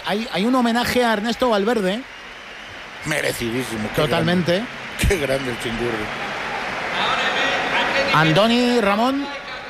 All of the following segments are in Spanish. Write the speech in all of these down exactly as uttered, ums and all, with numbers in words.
hay, hay un homenaje a Ernesto Valverde. Merecidísimo. Totalmente. Grande, qué grande el Chingurri. Andoni, Ramón.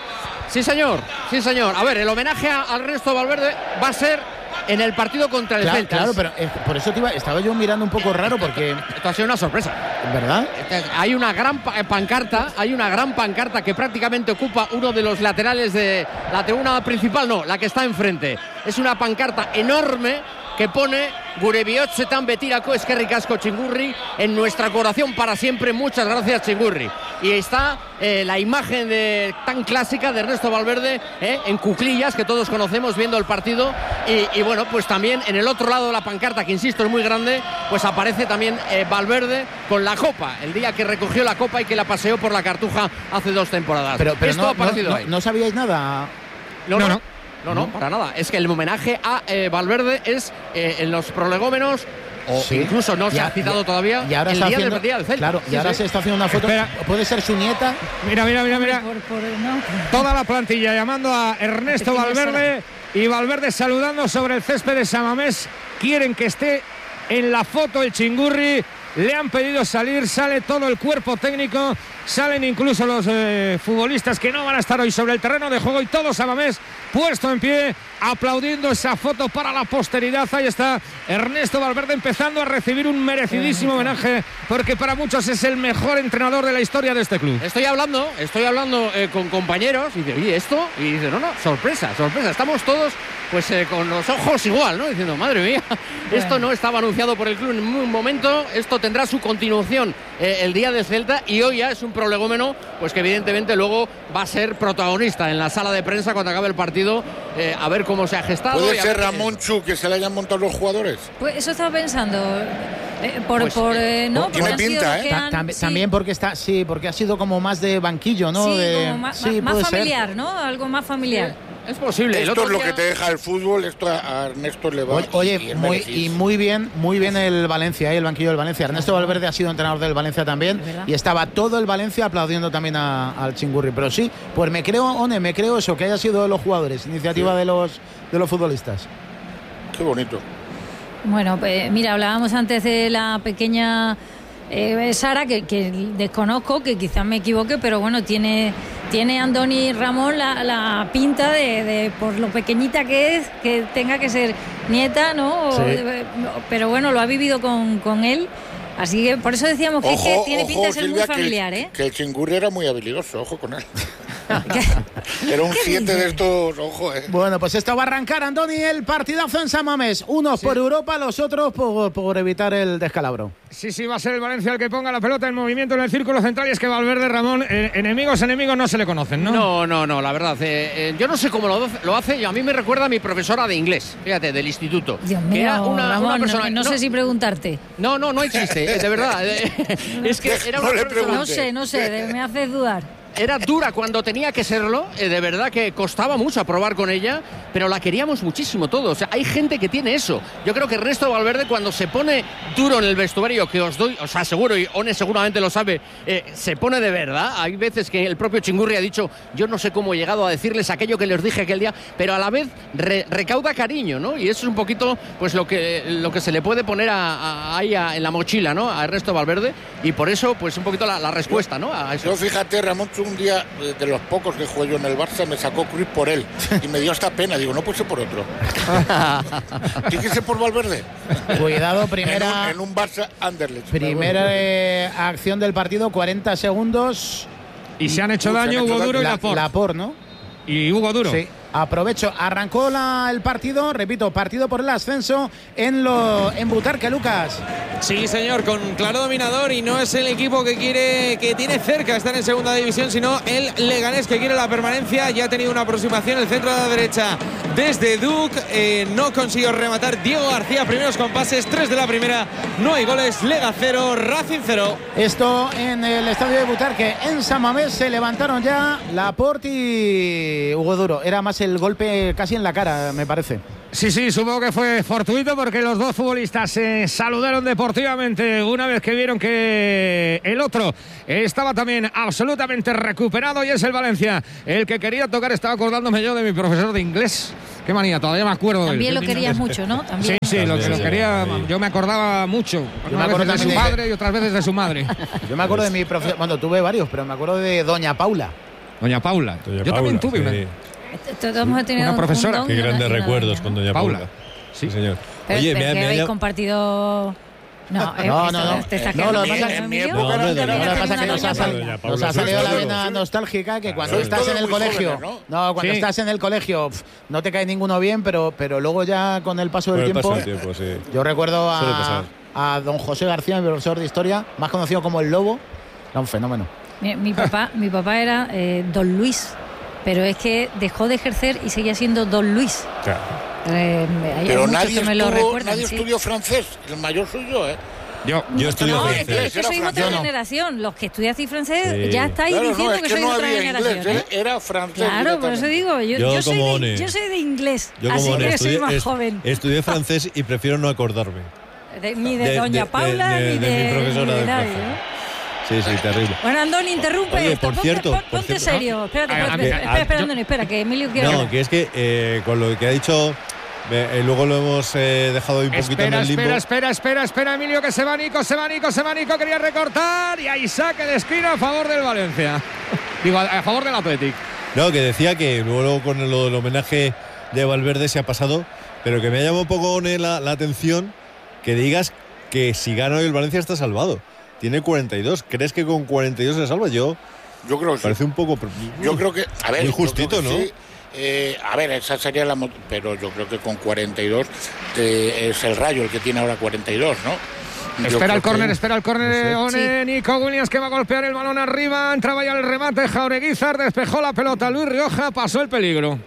Sí, señor. Sí, señor. A ver, el homenaje a, a Ernesto Valverde va a ser en el partido contra el Claro, Celta. claro, pero eh, por eso te iba, estaba yo mirando un poco raro porque... Esto ha sido una sorpresa. ¿Verdad? Hay una gran pancarta, hay una gran pancarta que prácticamente ocupa uno de los laterales de la tribuna principal, no, la que está enfrente. Es una pancarta enorme que pone Gure bihotzetan betirako eskerrik asko Chingurri, en nuestra corazón para siempre, muchas gracias Chingurri. Y está eh, la imagen de, tan clásica de Ernesto Valverde eh, en cuclillas, que todos conocemos viendo el partido. Y, y bueno, pues también en el otro lado de la pancarta, que insisto es muy grande, pues aparece también eh, Valverde con la copa, el día que recogió la copa y que la paseó por la Cartuja hace dos temporadas. Pero, pero Esto no, ha aparecido no, ahí. No, ¿No sabíais nada? No, no. no. no. No, no, para nada. Es que el homenaje a eh, Valverde es eh, en los prolegómenos, o sí. incluso no se ya, ha citado ya, y y ahora el está día haciendo, del día del Celta. Claro, y sí, ahora sí. se está haciendo una foto. Espera. Puede ser su nieta. Mira, mira, mira, mira. Por, por, no. Toda la plantilla llamando a Ernesto Valverde y Valverde saludando sobre el césped de San Mamés. Quieren que esté en la foto el Chingurri. Le han pedido salir, sale todo el cuerpo técnico, salen incluso los eh, futbolistas que no van a estar hoy sobre el terreno de juego y todo San Mamés puesto en pie, aplaudiendo esa foto para la posteridad. Ahí está Ernesto Valverde empezando a recibir un merecidísimo homenaje, porque para muchos es el mejor entrenador de la historia de este club. Estoy hablando, estoy hablando eh, con compañeros y dice, oye, ¿esto? Y dice, no, no, sorpresa, sorpresa. Estamos todos pues eh, con los ojos igual, ¿no? Diciendo, madre mía, bueno. Esto no estaba anunciado por el club en ningún momento, esto tendrá su continuación eh, el día de Celta, y hoy ya es un prolegómeno, pues que evidentemente luego va a ser protagonista en la sala de prensa cuando acabe el partido, eh, a ver cómo se ha gestado. ¿Puede ser que... Ramón Chu que se le hayan montado los jugadores? Pues eso estaba pensando. Eh, por, pues, por eh, no, tiene pinta, ¿eh? Han, Tam, sí. También porque está, sí, porque ha sido como más de banquillo, ¿no? Sí, de, como más, sí, más familiar, ser. ¿no? Algo más familiar. Es posible. Esto es lo día... que te deja el fútbol, esto a Ernesto le va. Oye, y, y, muy, y muy bien, muy bien el Valencia, ¿eh? El banquillo del Valencia. Ernesto Valverde ha sido entrenador del Valencia también y estaba todo el Valencia aplaudiendo también a, al Chingurri. Pero sí, pues me creo, One, me creo eso, que haya sido de los jugadores, iniciativa sí. de los de los futbolistas. Qué bonito. Bueno, pues mira, hablábamos antes de la pequeña eh, Sara, que, que desconozco, que quizás me equivoque, pero bueno, tiene tiene Andoni Ramón la, la pinta de, de, por lo pequeñita que es, que tenga que ser nieta, ¿no? Sí. O, pero bueno, lo ha vivido con, con él. Así que por eso decíamos que, ojo, que tiene ojo, pinta de ser Silvia, muy familiar, que, ¿eh? Que el Chingurri era muy habilidoso, ojo con él. Era un siete de estos, ojo, eh. Bueno, pues esto va a arrancar, Andoni, el partidazo en San Mamés. Unos sí. por Europa, los otros por, por evitar el descalabro. Sí, sí, va a ser el Valencia el que ponga la pelota en movimiento en el círculo central, y es que Valverde, Ramón, eh, enemigos, enemigos no se le conocen, ¿no? No, no, no, la verdad. Eh, eh, yo no sé cómo lo, lo hace, y a mí me recuerda a mi profesora de inglés, fíjate, del instituto. Dios mío, que era una, Ramón, una persona, no, no, no sé si preguntarte. No, no, no existe, de verdad. Es que era una no, le persona, no sé, no sé, me haces dudar. Era dura cuando tenía que serlo, eh, de verdad que costaba mucho probar con ella, pero la queríamos muchísimo todos. O sea, hay gente que tiene eso. Yo creo que Ernesto Valverde, cuando se pone duro en el vestuario, que os doy, os aseguro, y One seguramente lo sabe, eh, se pone de verdad. Hay veces que el propio Chingurri ha dicho, yo no sé cómo he llegado a decirles aquello que les dije aquel día, pero a la vez re, recauda cariño, ¿no? Y eso es un poquito pues lo que, lo que se le puede poner a, a, ahí a, en la mochila, ¿no? A Ernesto Valverde, y por eso, pues un poquito la, la respuesta, ¿no? A eso. Yo, fíjate, Ramón, un día de los pocos que jugué yo en el Barça me sacó Cruz por él y me dio hasta pena, digo, no puede ser por otro. Tiene que ser por Valverde. Cuidado, primera en, un, en un Barça Anderlecht. Primera eh, acción del partido, cuarenta segundos. Y, y se han hecho daño Hugo Duro y Laporte. Laporte, ¿no? Y Hugo Duro. Sí. Aprovecho, arrancó la, el partido, repito, partido por el ascenso en lo en Butarque, Lucas. Sí, señor, con claro dominador, y no es el equipo que quiere, que tiene cerca estar en segunda división, sino el Leganés, que quiere la permanencia. Ya ha tenido una aproximación el centro de la derecha desde Duc, eh, no consiguió rematar Diego García, primeros compases, tres de la primera, no hay goles, Lega cero, Racing cero. Esto en el estadio de Butarque, en San Mamés, se levantaron ya Laporte y Hugo Duro. Era más el golpe casi en la cara, me parece. Sí, sí, supongo que fue fortuito porque los dos futbolistas se saludaron deportivamente una vez que vieron que el otro estaba también absolutamente recuperado, y es el Valencia el que quería tocar. Estaba acordándome yo de mi profesor de inglés. Qué manía, todavía me acuerdo. También del, lo querías mucho, ¿no? También. Sí, sí, También, lo que lo sí, quería. sí. Yo me acordaba mucho. Yo me acuerdo veces de su también de- madre y otras veces de su madre. Yo me acuerdo de mi profesor, bueno, tuve varios, pero me acuerdo de Doña Paula. Doña Paula. Doña Yo también Paula, tuve una. sí. Todos hemos tenido Una un- profesora. un don Qué y una- grandes y una recuerdos doña, con ¿no? doña Paula. Paula. Sí. Sí, señor. Pero, Oye, pero me ha- que me ha habéis llam- compartido. No, eh, No, esto- no, no. te estás No, lo quedando que pasa- con en mi Emilio. época No, hombre, Tú también no, has Lo que tenido pasa es que una nos ha, doña sal- Paula. Doña Paula nos ha sois salido la todos. vena nostálgica, que cuando Sois estás todos en el muy colegio, jóvenes, no, cuando Sí. estás en el colegio, pf, no te cae ninguno bien, pero, pero luego ya con el paso Con del el tiempo, paso del tiempo, sí. yo recuerdo Suele a, pasar. a don José García, mi profesor de historia, más conocido como el Lobo, era un fenómeno. Mi, mi papá, mi papá era eh, Don Luis, pero es que dejó de ejercer y seguía siendo Don Luis. Claro. Eh, hay Pero muchos nadie, que me lo estuvo, recuerdan. nadie sí. estudió francés. El mayor soy yo, ¿eh? Yo. Yo estudio No, es francés. que, es que Era sois otra francés. generación. Los que estudiasteis francés Sí. ya estáis Claro, diciendo no, es que, que sois no otra había generación. inglés, ¿eh? era, era francés. Claro, por eso directamente. digo, yo, Yo yo soy, como de, One. yo soy de inglés, Yo así como que no soy estudié, más es- joven. estudié francés y prefiero no acordarme. De- ni de, de- Doña de- Paula de- ni de de, mi profesora ni de de nadie. francés. ¿eh? Sí, sí, terrible. Bueno, Andoni, interrumpe Oye, esto. por Ponte, cierto, pon- por ponte cierto. serio. Espérate, A- a- espera, a- espera, a- espera, yo- Andoni, espera, que Emilio quiere No, hablar. que es que eh, con lo que ha dicho, eh, luego lo hemos eh, dejado ahí un poquito Espera, en el limbo. espera, espera, espera, espera, Emilio, que se va Nico, se va Nico, se va Nico, quería recortar y ahí saque de esquina a favor del Valencia. Digo, a, a favor del Athletic. No, que decía que luego con el, lo del homenaje de Valverde se ha pasado, pero que me ha llamado un poco One, la, la atención que digas que si gana hoy el Valencia está salvado. Tiene cuarenta y dos. ¿Crees que con cuarenta y dos se salva? Yo Yo creo que sí. parece un poco. Yo creo que, a ver, Muy yo justito, creo que ¿no? sí. Eh, a ver, esa sería la. mo- Pero yo creo que con cuarenta y dos eh, es el Rayo el que tiene ahora cuarenta y dos, ¿no? Yo Espera creo el córner, que- espera el córner. One, Nico Williams que va a golpear el balón arriba. Entraba ya el remate. Jaureguizar despejó la pelota. Luis Rioja pasó el peligro.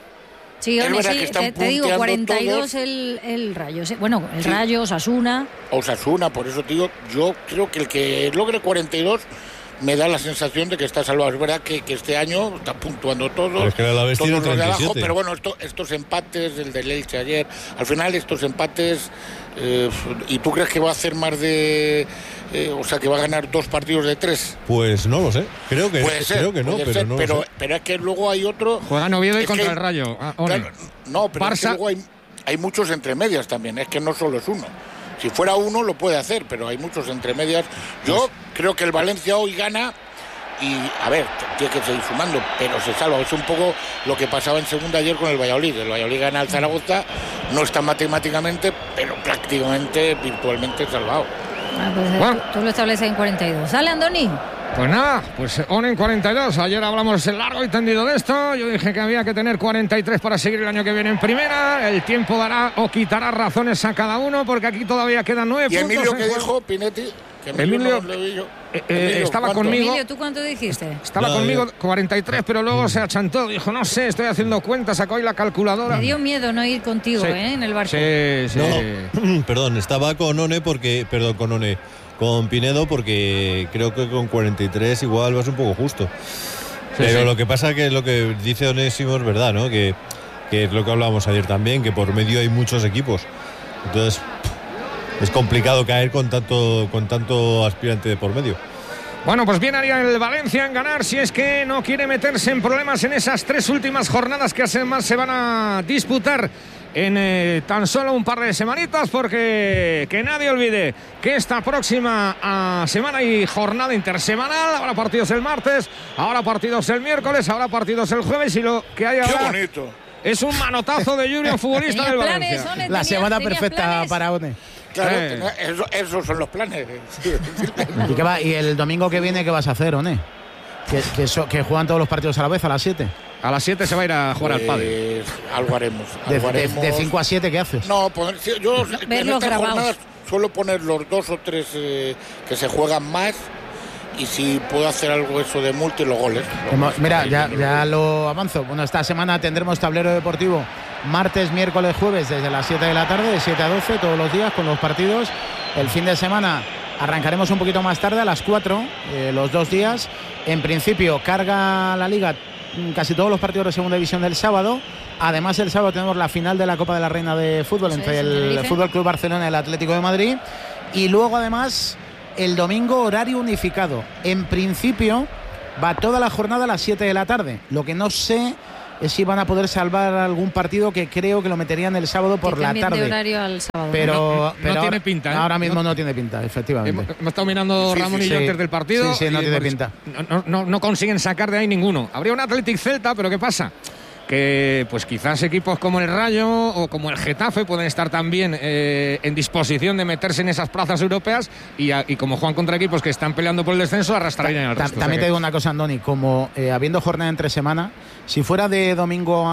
Sí, Es One, verdad sí, que están te, te digo, punteando cuarenta y dos todos. el, el Rayo. sí. Bueno, el Sí. Rayo, Osasuna. Osasuna, por eso te digo, yo creo que el que logre cuarenta y dos me da la sensación de que está salvado. Es verdad que, que este año está puntuando todos. Pero es que el Alavés todos tiene los de treinta y abajo, siete. pero bueno, esto- estos empates, el del Elche ayer, al final estos empates, eh, ¿y tú crees que va a hacer más de, eh, o sea, que va a ganar dos partidos de tres? Pues no lo sé. Creo que, Puede ser, creo que no, puede pero ser, no lo pero, sé. pero es que luego hay otro. Juegan Oviedo y Es contra que- el Rayo. Ah, One. Claro, no, pero es que Barça. luego hay, hay muchos entre medias también, es que no solo es uno. Si fuera uno lo puede hacer, pero hay muchos entre medias. Yo creo que el Valencia hoy gana y, a ver, tiene que seguir sumando, pero se salva. Es un poco lo que pasaba en segunda ayer con el Valladolid. El Valladolid gana al Zaragoza, no está matemáticamente, pero prácticamente, virtualmente salvado. Ah, pues, Bueno. tú, tú lo estableces en cuarenta y dos. ¿Sale, Andoni? Pues nada, pues One en cuarenta y dos. Ayer hablamos el largo y tendido de esto. Yo dije que había que tener cuarenta y tres para seguir el año que viene en primera. El tiempo dará o quitará razones a cada uno porque aquí todavía quedan nueve ¿Y puntos. Emilio en qué juego. dijo, Pinetti? Que Emilio, no le vi yo. eh, eh, Emilio, estaba ¿cuánto? conmigo. Emilio, ¿tú cuánto dijiste? Estaba No, conmigo yo- cuarenta y tres, pero luego se achantó. Dijo, no sé, estoy haciendo cuentas, sacó ahí la calculadora. Me dio miedo no ir contigo, Sí. ¿eh? En el barco. Sí, sí. No, perdón, estaba con One porque, perdón, con One, con Pinedo porque creo que con cuarenta y tres igual va a ser un poco justo. Pero sí. lo que pasa que lo que dice Onésimo es verdad, ¿no? Que, que es lo que hablábamos ayer también, que por medio hay muchos equipos. Entonces es complicado caer con tanto, con tanto aspirante de por medio. Bueno, pues bien haría el Valencia en ganar si es que no quiere meterse en problemas en esas tres últimas jornadas que además se van a disputar en eh, tan solo un par de semanitas, porque que nadie olvide que esta próxima ah, semana hay jornada intersemanal. Habrá partidos el martes, habrá partidos el miércoles, habrá partidos el jueves y lo que hay Qué ahora bonito. es un manotazo de Junior, futbolista del ¿Tenías planes, Valencia. One? La ¿Tenías- semana tenías perfecta planes? para One. Claro, Eh. tenía- eso- esos son los planes. ¿Y, qué va? ¿Y el domingo que viene qué vas a hacer, One? Que, que, so- que juegan todos los partidos a la vez a las siete. A las siete se va a ir a jugar al pádel. Pues, algo haremos. De, algo de, haremos. de cinco a siete, ¿qué haces? No, poner, sí, yo en Verlos estas grabados. jornadas suelo poner los dos o tres eh, que se juegan más y si puedo hacer algo eso de multi, los goles. Los Hemos- goles. Mira, Ahí ya, viene ya bien. lo avanzo. Bueno, esta semana tendremos tablero deportivo martes, miércoles, jueves desde las siete de la tarde, de siete a doce todos los días con los partidos. El fin de semana arrancaremos un poquito más tarde, a las cuatro, eh, los dos días. En principio, carga la liga casi todos los partidos de segunda división del sábado. Además, el sábado tenemos la final de la Copa de la Reina de Fútbol, sí, entre el Fútbol Club Barcelona y el Atlético de Madrid. Y luego, además, el domingo horario unificado. En principio va toda la jornada a las siete de la tarde. Lo que no sé es si van a poder salvar algún partido, que creo que lo meterían el sábado por la tarde. De horario al sábado. Pero, no, pero no ahora, tiene pinta, ¿eh? Ahora mismo no, no tiene pinta, efectivamente. Hemos, hemos estado mirando sí, Ramón sí, y yo sí. antes del partido. Sí, sí, no tiene pues, pinta. No, no, no consiguen sacar de ahí ninguno. Habría un Athletic Celta, pero ¿qué pasa? Que pues quizás equipos como el Rayo o como el Getafe pueden estar también eh, en disposición de meterse en esas plazas europeas y, a, y como juegan contra equipos que están peleando por el descenso, arrastrarían al resto. También o sea te digo una cosa, Andoni, como eh, habiendo jornada entre semana, si fuera de domingo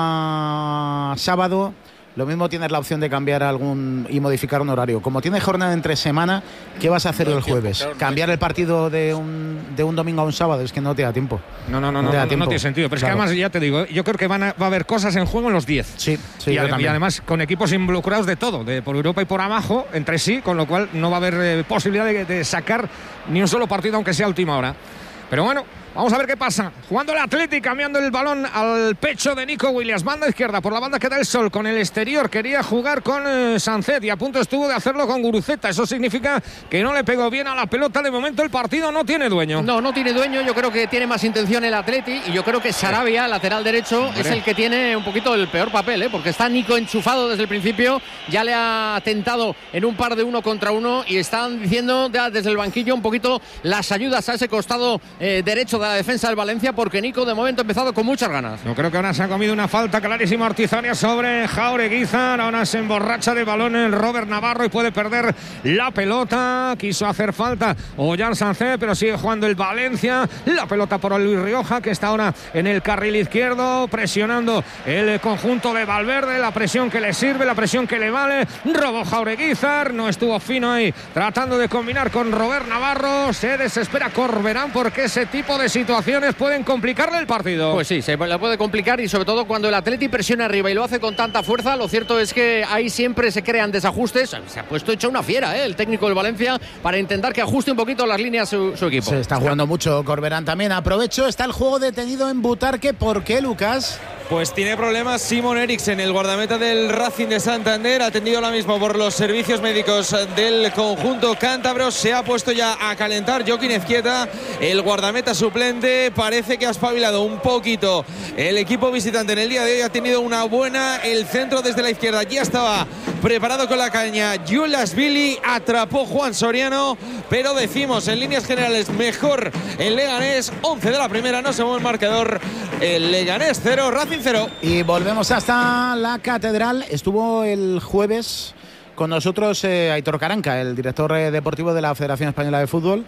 a sábado, lo mismo tienes la opción de cambiar algún y modificar un horario. Como tienes jornada entre semana, ¿qué vas a hacer no el jueves? Tiempo, claro, ¿Cambiar no el partido de un, de un domingo a un sábado? Es que no te da tiempo. No, no, no, no, no, no, no tiene sentido. Pero claro. Es que además, ya te digo, yo creo que van a, va a haber cosas en juego en los diez. Sí, sí, y, yo a, también. Y además con equipos involucrados de todo, de por Europa y por abajo, entre sí, con lo cual no va a haber eh, posibilidad de, de sacar ni un solo partido, aunque sea a última hora. Pero bueno, vamos a ver qué pasa. Jugando el Athletic, cambiando el balón al pecho de Nico Williams. Banda izquierda, por la banda que da el sol, con el exterior. Quería jugar con eh, Sancet y a punto estuvo de hacerlo con Guruceta. Eso significa que no le pegó bien a la pelota. De momento el partido no tiene dueño. No, no tiene dueño. Yo creo que tiene más intención el Athletic. Y yo creo que Sarabia, lateral derecho, Hombre. es el que tiene un poquito el peor papel, ¿eh? Porque está Nico enchufado desde el principio. Ya le ha tentado en un par de uno contra uno. Y están diciendo ya desde el banquillo un poquito las ayudas a ese costado eh, derecho de la defensa del Valencia, porque Nico de momento ha empezado con muchas ganas. Yo creo que ahora se ha comido una falta clarísima Artizonia sobre Jaureguizar. Ahora se emborracha de balón el Robert Navarro y puede perder la pelota. Quiso hacer falta Ollán Sancet, pero sigue jugando el Valencia. La pelota por el Luis Rioja, que está ahora en el carril izquierdo, presionando el conjunto de Valverde. La presión que le sirve, la presión que le vale. Robó Jaureguizar, no estuvo fino ahí tratando de combinar con Robert Navarro. Se desespera Corberán porque ese tipo de situaciones pueden complicarle el partido. Pues sí, se la puede complicar, y sobre todo cuando el Atleti presiona arriba y lo hace con tanta fuerza. Lo cierto es que ahí siempre se crean desajustes. Se ha puesto hecho una fiera, ¿eh? El técnico del Valencia, para intentar que ajuste un poquito las líneas su, su equipo. Se está jugando mucho Corberán también. Aprovecho, está el juego detenido en Butarque. ¿Por qué, Lucas? Pues tiene problemas Simon Eriksen, el guardameta del Racing de Santander, atendido ahora mismo por los servicios médicos del conjunto cántabro. Se ha puesto ya a calentar Joaquín Ezquieta, el guardameta suplente. Parece que ha espabilado un poquito el equipo visitante en el día de hoy. Ha tenido una buena, el centro desde la izquierda ya estaba preparado con la caña Julas Billy, atrapó Juan Soriano, pero decimos en líneas generales mejor el Leganés. Once de la primera, no se mueve el marcador. El Leganés cero, Racing cero. Y volvemos hasta la Catedral. Estuvo el jueves con nosotros eh, Aitor Caranca, el director eh, deportivo de la Federación Española de Fútbol,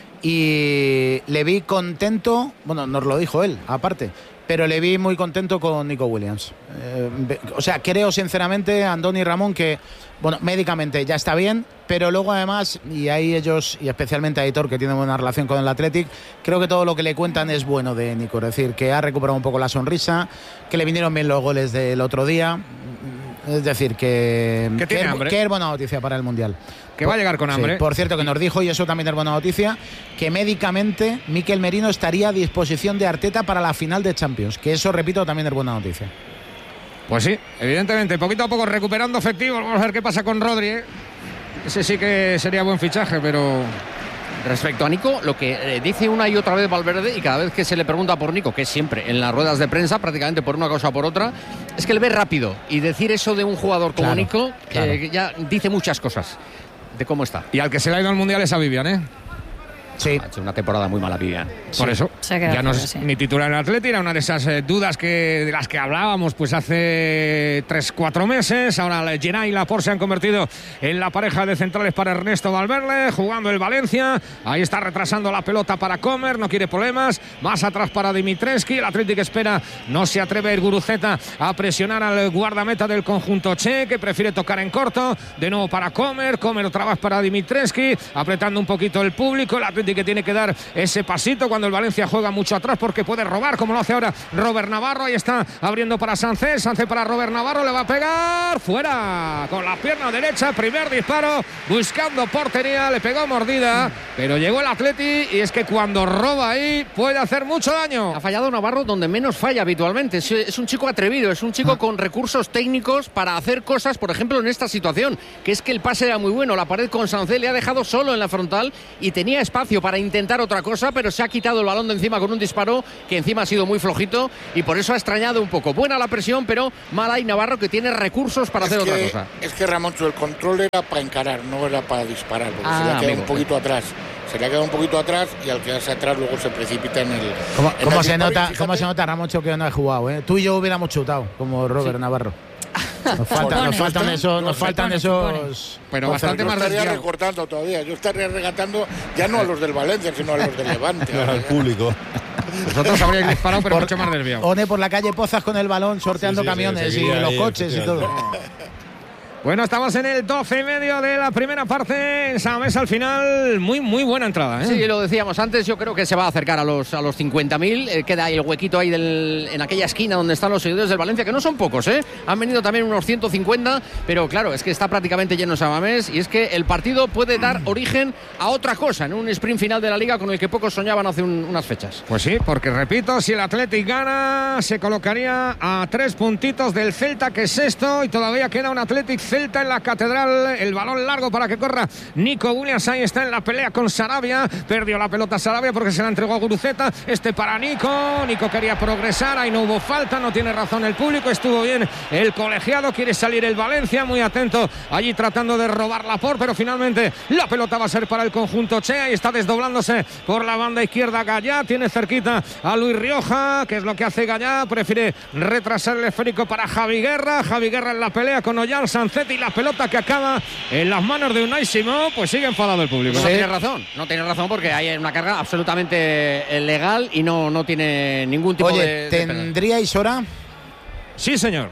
y le vi contento, bueno, nos lo dijo él aparte, pero le vi muy contento con Nico Williams. Eh, o sea, creo sinceramente, Andoni y Ramón, que bueno, médicamente ya está bien, pero luego además, y ahí ellos, y especialmente Aitor, que tiene buena relación con el Athletic, creo que todo lo que le cuentan es bueno de Nico. Es decir, que ha recuperado un poco la sonrisa, que le vinieron bien los goles del otro día. Es decir, que, que, tiene que, hambre. que es buena noticia para el Mundial. Que va a llegar con hambre. Sí, por cierto, que nos dijo, y eso también es buena noticia, que médicamente Mikel Merino estaría a disposición de Arteta para la final de Champions. Que eso, repito, también es buena noticia. Pues sí, evidentemente, poquito a poco recuperando efectivos. Vamos a ver qué pasa con Rodri, ¿eh? Ese sí que sería buen fichaje, pero... Respecto a Nico, lo que eh, dice una y otra vez Valverde, y cada vez que se le pregunta por Nico, que es siempre en las ruedas de prensa, prácticamente por una cosa o por otra, es que le ve rápido. Y decir eso de un jugador como claro, Nico, claro. Eh, ya dice muchas cosas de cómo está. Y al que se le ha ido al Mundial es a Vivian, ¿eh? Sí. Ha hecho una temporada muy mala, Vivian. Por sí. eso, ya no es sí. ni titular en el Atleti, era una de esas eh, dudas que, de las que hablábamos pues hace tres, cuatro meses. Ahora Geray y Laporte se han convertido en la pareja de centrales para Ernesto Valverde, jugando el Valencia. Ahí está retrasando la pelota para Comer, no quiere problemas. Más atrás para Dimitrescu. El Athletic espera, no se atreve a ir Guruceta a presionar al guardameta del conjunto che, que prefiere tocar en corto. De nuevo para Comer, Comer otra vez para Dimitrescu, apretando un poquito el público. El Athletic Atleti que tiene que dar ese pasito cuando el Valencia juega mucho atrás porque puede robar como lo hace ahora Robert Navarro. Ahí está abriendo para Sánchez, Sánchez para Robert Navarro, le va a pegar fuera con la pierna derecha, primer disparo buscando portería, le pegó mordida, pero llegó el Atleti y es que cuando roba ahí puede hacer mucho daño. Ha fallado Navarro donde menos falla habitualmente, es, es un chico atrevido, es un chico con recursos técnicos para hacer cosas, por ejemplo en esta situación, que es que el pase era muy bueno, la pared con Sánchez le ha dejado solo en la frontal y tenía espacio para intentar otra cosa, pero se ha quitado el balón de encima con un disparo que encima ha sido muy flojito y por eso ha extrañado un poco. Buena la presión, pero mal ahí Navarro que tiene recursos para es hacer que, otra cosa. Es que Ramoncho, el control era para encarar, no era para disparar, porque ah, se le ha quedado amigo, un poquito atrás. Se le ha quedado un poquito atrás y al quedarse atrás luego se precipita en el. ¿Cómo, en cómo el se, nota, fíjate, ¿Cómo se nota, Ramoncho, que no he jugado? ¿eh? Tú y yo hubiéramos chutado, como Robert sí. Navarro. Nos, falta, nos faltan esos, nos faltan esos. Pero bastante más estaría desviado. recortando todavía. Yo estaría regatando ya no a los del Valencia, sino a los del Levante. No, al público. Vosotros habríais disparado, pero por, mucho más desviado. One por la calle Pozas con el balón, sorteando sí, sí, camiones sí, y los ahí, coches y todo. Bueno, estamos en el doce y medio de la primera parte. En Samamés al final, muy, muy buena entrada, ¿eh? Sí, lo decíamos antes, yo creo que se va a acercar a los, a los cincuenta mil. Eh, queda ahí el huequito ahí del, en aquella esquina donde están los seguidores del Valencia, que no son pocos, ¿eh? Han venido también unos ciento cincuenta, pero claro, es que está prácticamente lleno Samamés y es que el partido puede dar origen a otra cosa en un sprint final de la Liga con el que pocos soñaban hace un, unas fechas. Pues sí, porque repito, si el Athletic gana, se colocaría a tres puntitos del Celta, que es sexto, y todavía queda un Athletic Celta en la Catedral. El balón largo para que corra Nico Williams. Ahí está en la pelea con Sarabia. Perdió la pelota Sarabia porque se la entregó a Guruceta. Este para Nico. Nico quería progresar. Ahí no hubo falta. No tiene razón el público. Estuvo bien el colegiado. Quiere salir el Valencia. Muy atento allí tratando de robar la por. Pero finalmente la pelota va a ser para el conjunto Che. Ahí está desdoblándose por la banda izquierda Gallá. Tiene cerquita a Luis Rioja. ¿Qué es lo que hace Gallá? Prefiere retrasar el esférico para Javi Guerra. Javi Guerra en la pelea con Ollán Sancet y la pelota que acaba en las manos de Unai Simón. Pues sigue enfadado el público. No, sí. tiene razón, no tiene razón porque hay una carga absolutamente legal y no, no tiene ningún tipo Oye, de... Oye, ¿tendríais hora? Sí, señor.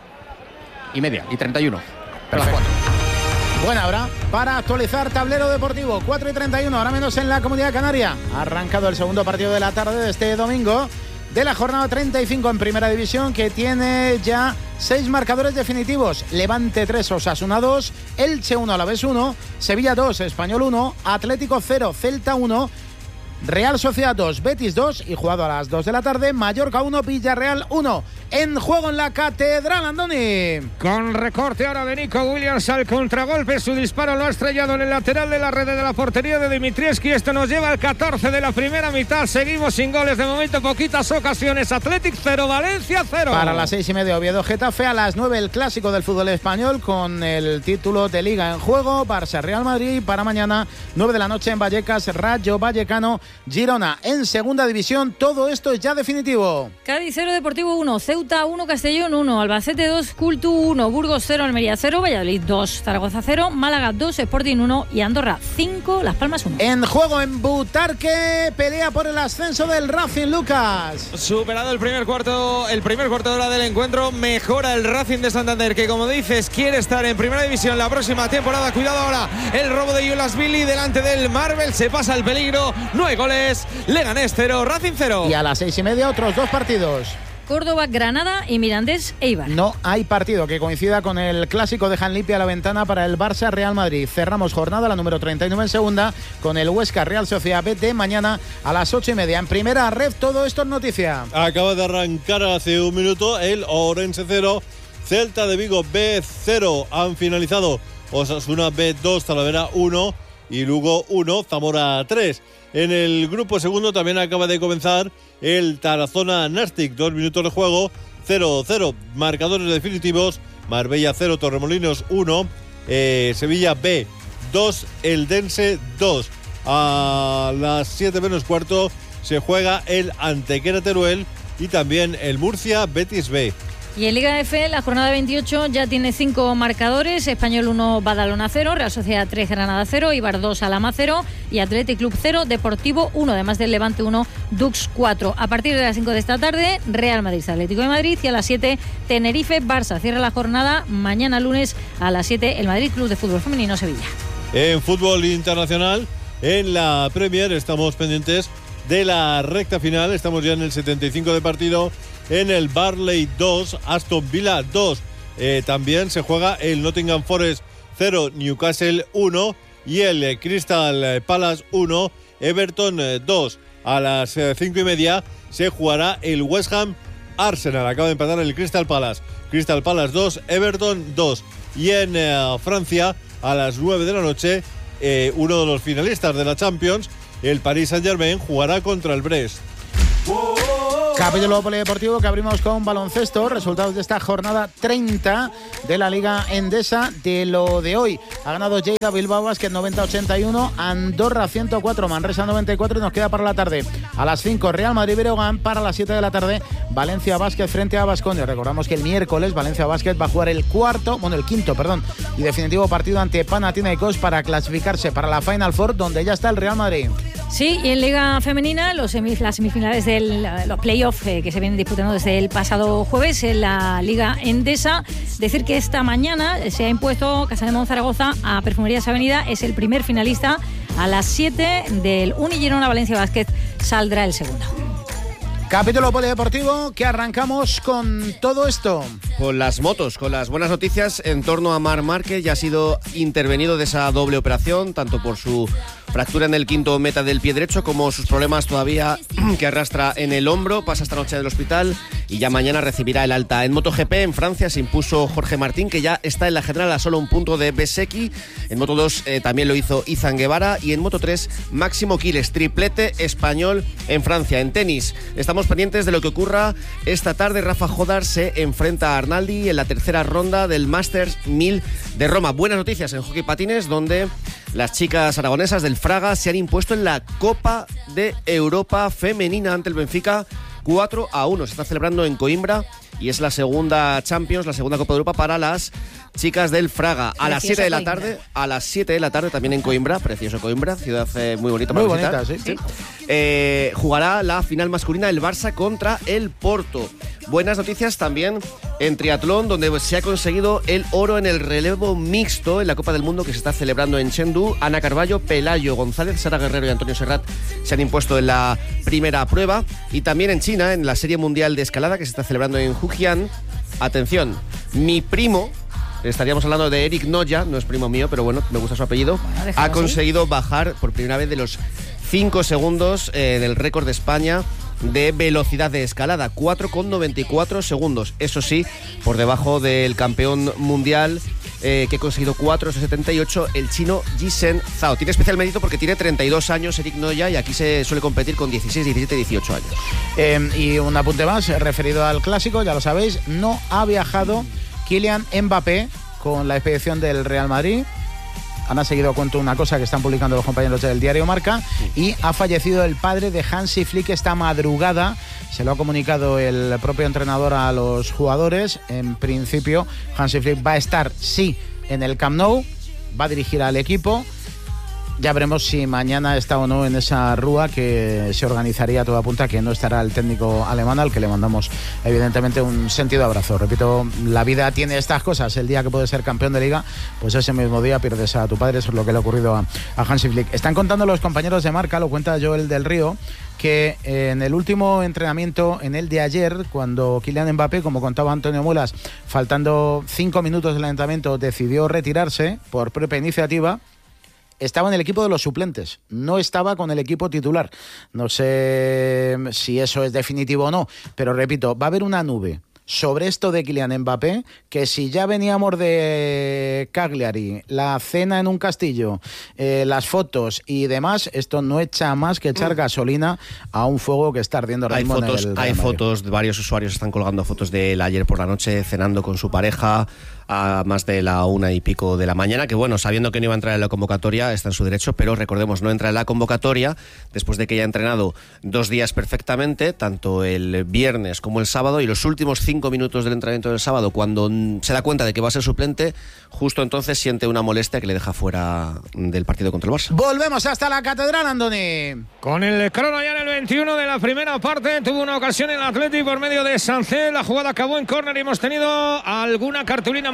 Y media, y treinta y uno. Perfecto. Buena hora para actualizar tablero deportivo. cuatro y treinta y uno, ahora menos en la Comunidad Canaria. Ha arrancado el segundo partido de la tarde de este domingo de la jornada treinta y cinco en Primera División, que tiene ya seis marcadores definitivos. Levante tres, Osasuna dos, Elche uno, Alavés uno, Sevilla dos, Español uno, Atlético cero, Celta uno, Real Sociedad dos, Betis dos y jugado a las dos de la tarde, Mallorca uno, Villarreal uno. En juego en la Catedral, Andoni. Con recorte ahora de Nico Williams al contragolpe. Su disparo lo ha estrellado en el lateral de la red de la portería de Dimitrievski. Esto nos lleva al catorce de la primera mitad. Seguimos sin goles de momento, poquitas ocasiones. Athletic cero, Valencia cero. Para las seis y media, Oviedo Getafe. A las nueve, el clásico del fútbol español con el título de Liga en juego. Barça Real Madrid. Para mañana, nueve de la noche en Vallecas, Rayo Vallecano Girona. En segunda división, todo esto es ya definitivo. Cádiz cero, Deportivo uno, Ceuta uno, Castellón uno, Albacete dos, Cultu uno, Burgos cero, Almería cero, Valladolid dos, Zaragoza cero, Málaga dos, Sporting uno y Andorra cinco, Las Palmas uno. En juego en Butarque, pelea por el ascenso del Racing, Lucas. Superado el primer cuarto, el primer cuarto de hora del encuentro, mejora el Racing de Santander, que como dices quiere estar en Primera División la próxima temporada. Cuidado ahora, el robo de Yulasvili delante del Marvel, se pasa el peligro, no hay goles, Leganés cero, Racing cero. Y a las seis y media otros dos partidos. Córdoba, Granada y Mirandés, Eibar. No hay partido que coincida con el clásico. Dejan limpia la ventana para el Barça Real Madrid. Cerramos jornada, la número treinta y nueve en segunda, con el Huesca Real Sociedad B de mañana a las ocho y media. En primera red, todo esto es noticia. Acaba de arrancar hace un minuto el Ourense cero, Celta de Vigo B cero. Han finalizado Osasuna B dos, Talavera uno y Lugo uno, Zamora tres. En el grupo segundo también acaba de comenzar el Tarazona-Nastic, dos minutos de juego, cero cero. Marcadores definitivos: Marbella cero, Torremolinos uno, eh, Sevilla B dos, Eldense dos. A las siete menos cuarto se juega el Antequera Teruel y también el Murcia Betis B. Y en Liga F, la jornada veintiocho ya tiene cinco marcadores: Español uno, Badalona cero, Real Sociedad tres, Granada cero, Eibar dos, Alhama cero y Athletic Club cero, Deportivo uno, además del Levante uno, Dux cuatro. A partir de las cinco de esta tarde, Real Madrid Atlético de Madrid, y a las siete, Tenerife Barça. Cierra la jornada mañana lunes a las siete, el Madrid Club de Fútbol Femenino Sevilla. En fútbol internacional, en la Premier. Estamos pendientes de la recta final. Estamos ya en el setenta y cinco de partido. En el Burnley dos, Aston Villa dos. Eh, también se juega el Nottingham Forest cero, Newcastle uno. Y el Crystal Palace uno, Everton dos. A las cinco y media se jugará el West Ham Arsenal. Acaba de empatar el Crystal Palace. Crystal Palace dos, Everton dos. Y en eh, Francia, a las nueve de la noche, eh, uno de los finalistas de la Champions, el Paris Saint-Germain, jugará contra el Brest. Capítulo polideportivo que abrimos con baloncesto. Resultados de esta jornada treinta de la Liga Endesa. De lo de hoy, ha ganado Lleida Bilbao Basket noventa a ochenta y uno, Andorra ciento cuatro, Manresa noventa y cuatro, y nos queda para la tarde a las cinco Real Madrid Breogán, para las siete de la tarde Valencia Basket frente a Baskonia. Recordamos que el miércoles Valencia Basket va a jugar el cuarto, bueno el quinto, perdón, y definitivo partido ante Panathinaikos para clasificarse para la Final Four, donde ya está el Real Madrid. Sí, y en Liga Femenina, los semif- las semifinales de los playoffs eh, que se vienen disputando desde el pasado jueves en la Liga Endesa. Decir que esta mañana se ha impuesto Casa de Monzaragoza a Perfumerías Avenida, es el primer finalista. A las siete del Unigirona Valencia Basket saldrá el segundo. Capítulo polideportivo que arrancamos con todo esto. Con las motos, con las buenas noticias en torno a Marc Márquez. Ya ha sido intervenido de esa doble operación, tanto por su fractura en el quinto meta del pie derecho como sus problemas todavía que arrastra en el hombro. Pasa esta noche del hospital y ya mañana recibirá el alta. En MotoGP en Francia se impuso Jorge Martín, que ya está en la general a solo un punto de Bezzecchi. En Moto dos eh, también lo hizo Izan Guevara. Y en Moto tres Máximo Quiles, triplete español en Francia. En tenis estamos pendientes de lo que ocurra esta tarde. Rafa Jodar se enfrenta a Arnaldi en la tercera ronda del Masters mil de Roma. Buenas noticias en hockey patines, donde las chicas aragonesas del Fraga se han impuesto en la Copa de Europa femenina ante el Benfica cuatro a uno. Se está celebrando en Coimbra y es la segunda Champions, la segunda Copa de Europa para las chicas del Fraga. A las siete de la tarde, a las siete de la tarde también en Coimbra, precioso Coimbra, ciudad eh, muy bonita para muy visitar. bonita, sí. sí. Eh, jugará la final masculina el Barça contra el Porto. Buenas noticias también en triatlón, donde se ha conseguido el oro en el relevo mixto en la Copa del Mundo que se está celebrando en Chengdu. Ana Carballo, Pelayo González, Sara Guerrero y Antonio Serrat se han impuesto en la primera prueba. Y también en China, en la Serie Mundial de Escalada que se está celebrando en Fujian. Atención, mi primo, estaríamos hablando de Eric Noya, no es primo mío, pero bueno, me gusta su apellido, bueno, ha conseguido así. bajar por primera vez de los cinco segundos eh, del récord de España de velocidad de escalada, cuatro coma noventa y cuatro segundos. Eso sí, por debajo del campeón mundial eh, que ha conseguido cuatro coma setenta y ocho, el chino Jisen Zhao. Tiene especial mérito porque tiene treinta y dos años Eric Noya y aquí se suele competir con dieciséis, diecisiete, dieciocho años. Eh, y un apunte más referido al clásico, ya lo sabéis, no ha viajado Kylian Mbappé con la expedición del Real Madrid. Han seguido a cuento una cosa que están publicando los compañeros del diario Marca, y ha fallecido el padre de Hansi Flick esta madrugada. Se lo ha comunicado el propio entrenador a los jugadores. En principio, Hansi Flick va a estar, sí, en el Camp Nou, va a dirigir al equipo. Ya veremos si mañana está o no en esa rúa que se organizaría. Todo apunta que no estará el técnico alemán, al que le mandamos evidentemente un sentido abrazo. Repito, la vida tiene estas cosas. El día que puedes ser campeón de liga, pues ese mismo día pierdes a tu padre. Eso es lo que le ha ocurrido a, a Hansi Flick. Están contando los compañeros de Marca, lo cuenta Joel del Río, que en el último entrenamiento, en el de ayer, cuando Kylian Mbappé, como contaba Antonio Mulas, faltando cinco minutos del entrenamiento, decidió retirarse por propia iniciativa, estaba en el equipo de los suplentes, no estaba con el equipo titular. No sé si eso es definitivo o no, pero repito, va a haber una nube sobre esto de Kylian Mbappé, que si ya veníamos de Cagliari, la cena en un castillo, eh, las fotos y demás, esto no echa más que echar gasolina a un fuego que está ardiendo ahora hay mismo fotos, en el Hay fotos, varios usuarios están colgando fotos de él ayer por la noche cenando con su pareja a más de la una y pico de la mañana, que bueno, sabiendo que no iba a entrar en la convocatoria, está en su derecho, pero recordemos, no entra en la convocatoria después de que haya entrenado dos días perfectamente, tanto el viernes como el sábado, y los últimos cinco minutos del entrenamiento del sábado, cuando se da cuenta de que va a ser suplente, justo entonces siente una molestia que le deja fuera del partido contra el Barça. Volvemos hasta la Catedral, Andoni. Con el crono ya en el veintiuno de la primera parte, tuvo una ocasión el Atleti por medio de Sancet, la jugada acabó en córner y hemos tenido alguna cartulina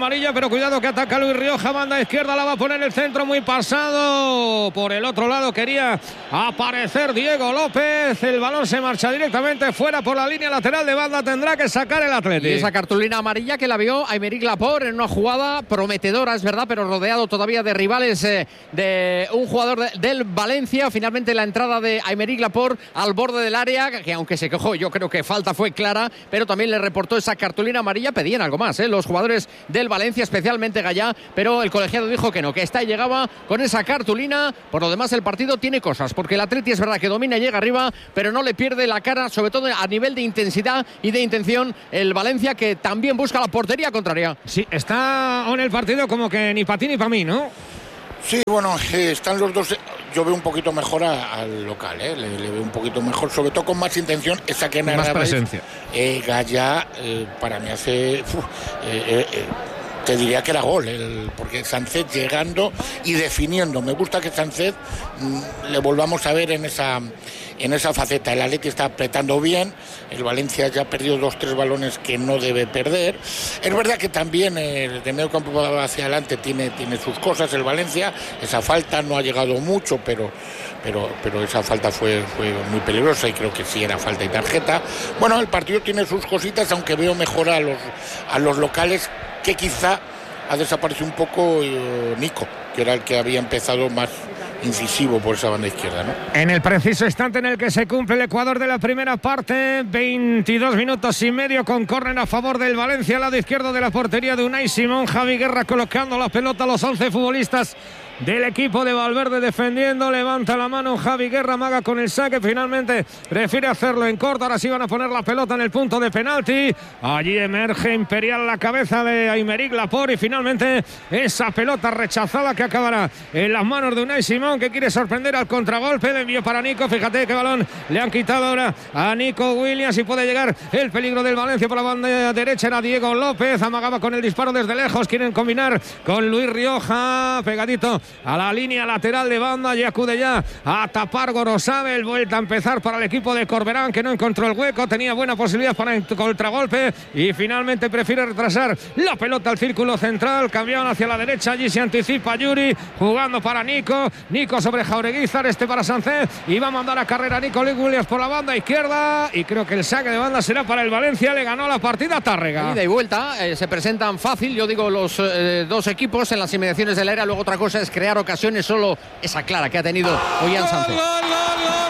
amarilla, pero cuidado que ataca Luis Rioja, banda izquierda, la va a poner el centro muy pasado. Por el otro lado quería aparecer Diego López, el balón se marcha directamente fuera por la línea lateral de banda, tendrá que sacar el Atleti. Y esa cartulina amarilla que la vio Aymeric Laporte en una jugada prometedora, es verdad, pero rodeado todavía de rivales eh, de un jugador de, del Valencia. Finalmente la entrada de Aymeric Laporte al borde del área, que aunque se quejó, yo creo que falta fue clara, pero también le reportó esa cartulina amarilla. Pedían algo más, ¿eh? Los jugadores del Valencia, especialmente Gallá, pero el colegiado dijo que no, que esta llegaba con esa cartulina. Por lo demás el partido tiene cosas, porque el Atleti es verdad que domina y llega arriba, pero no le pierde la cara, sobre todo a nivel de intensidad y de intención, el Valencia, que también busca la portería contraria. Sí, está en el partido como que ni para ti ni para mí, ¿no? Sí, bueno, eh, están los dos. Yo veo un poquito mejor a, al local, ¿eh? le, le veo un poquito mejor, sobre todo con más intención. Esa que más presencia. Eh, Gallá, eh, para mí hace. Uf, eh, eh, te diría que era gol, el, porque Sánchez llegando y definiendo. Me gusta que Sánchez mmm, le volvamos a ver en esa. En esa faceta. El Atleti está apretando bien, el Valencia ya ha perdido dos tres balones que no debe perder. Es verdad que también el de medio campo hacia adelante tiene, tiene sus cosas el Valencia. Esa falta no ha llegado mucho, pero, pero, pero esa falta fue, fue muy peligrosa y creo que sí era falta y tarjeta. Bueno, el partido tiene sus cositas, aunque veo mejor a los, a los locales, que quizá ha desaparecido un poco eh, Nico, que era el que había empezado más incisivo por esa banda izquierda, ¿no? En el preciso instante en el que se cumple el Ecuador de la primera parte, veintidós minutos y medio con córner a favor del Valencia, al lado izquierdo de la portería de Unai Simón. Javi Guerra colocando la pelota a los once futbolistas del equipo de Valverde defendiendo. Levanta la mano Javi Guerra, amaga con el saque, finalmente prefiere hacerlo en corto. Ahora sí van a poner la pelota en el punto de penalti. Allí emerge imperial la cabeza de Aymeric Laporte y finalmente esa pelota rechazada que acabará en las manos de Unai Simón, que quiere sorprender al contragolpe. De envío para Nico, fíjate qué balón le han quitado ahora a Nico Williams y puede llegar el peligro del Valencia por la banda derecha. Era Diego López, amagaba con el disparo desde lejos, quieren combinar con Luis Rioja, pegadito a la línea lateral de banda, y acude ya a tapar Gorosabel. Vuelta a empezar para el equipo de Corberán, que no encontró el hueco, tenía buena posibilidad para el contragolpe y finalmente prefiere retrasar la pelota al círculo central. Cambiaron hacia la derecha, allí se anticipa Yuri, jugando para Nico, Nico sobre Jaureguizar, este para Sánchez, y va a mandar a carrera Nico Williams por la banda izquierda, y creo que el saque de banda será para el Valencia. Le ganó la partida Tárrega. Ida y vuelta, eh, se presentan fácil, yo digo, los eh, dos equipos en las inmediaciones del área. Luego otra cosa es crear ocasiones, solo esa clara que ha tenido Ollán Sánchez. ¡Gol, gol, gol,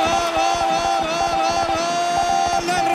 gol, gol, gol, gol, gol del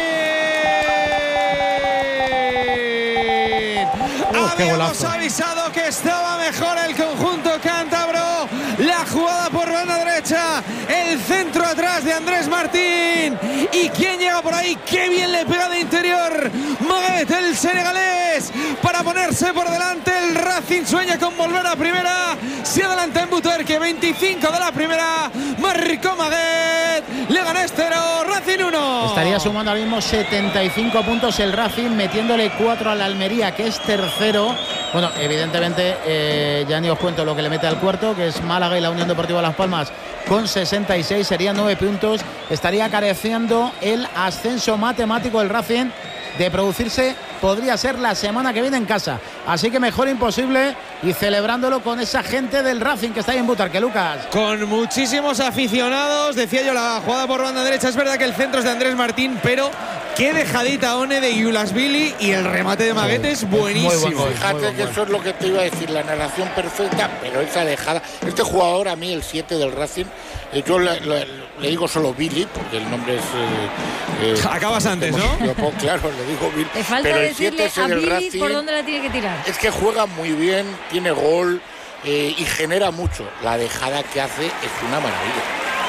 Racing! Oh, Habíamos avisado que estaba mejor el conjunto cántabro. La jugada por banda derecha, el centro atrás de Andrés Martín. ¿Y quién llega por ahí? ¡Qué bien le pega de interior! Moguet, el senegalés, para ponerse por delante. El Racing sueña con volver a primera. Se adelanta en Buterque, veinticinco de la primera. Marcó Moguet. Leganés cero, Racing uno. Estaría sumando ahora mismo setenta y cinco puntos el Racing, metiéndole cuatro a la Almería, que es tercero. Bueno, evidentemente eh, ya ni os cuento lo que le mete al cuarto, que es Málaga y la Unión Deportiva Las Palmas con sesenta y seis, serían nueve puntos. Estaría careciendo el ascenso matemático del Racing de producirse, podría ser la semana que viene en casa. Así que mejor imposible, y celebrándolo con esa gente del Racing que está ahí en Butarque, Lucas. Con muchísimos aficionados, decía yo, la jugada por banda derecha. Es verdad que el centro es de Andrés Martín, pero qué dejadita One de Yulasvili, y el remate de Maguete es buenísimo. Buen Fíjate que bueno. Eso es lo que te iba a decir, la narración perfecta, pero esa dejada. Este jugador, a mí, el siete del Racing, eh, yo le, le, le digo solo Billy, porque el nombre es... Eh, eh, Acabas antes, ¿no? Yo, claro, le digo Billy. Te falta pero el decirle siete a es el Billy Racing, por dónde la tiene que tirar. Es que juega muy bien, tiene gol eh, y genera mucho. La dejada que hace es una maravilla.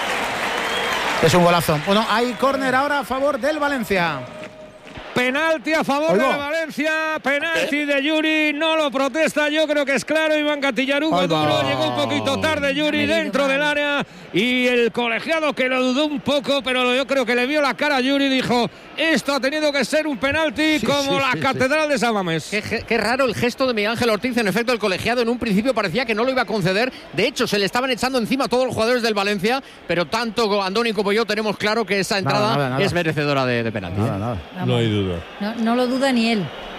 Es un golazo. Bueno, hay córner ahora a favor del Valencia. Penalti a favor Oigo. de Valencia, penalti ¿Eh? de Yuri, no lo protesta, yo creo que es claro. Iván Catillaruga duro, llegó un poquito tarde Yuri dentro del área, y el colegiado, que lo dudó un poco, pero yo creo que le vio la cara a Yuri, dijo: esto ha tenido que ser un penalti, sí, como sí, la sí, catedral sí. de San Mamés. Qué, qué raro el gesto de Miguel Ángel Ortiz. En efecto, el colegiado en un principio parecía que no lo iba a conceder. De hecho, se le estaban echando encima a todos los jugadores del Valencia, pero tanto Andoni como yo tenemos claro que esa entrada nada, nada, nada. es merecedora de, de penalti. Nada, nada. No hay duda. No, no lo duda ni él.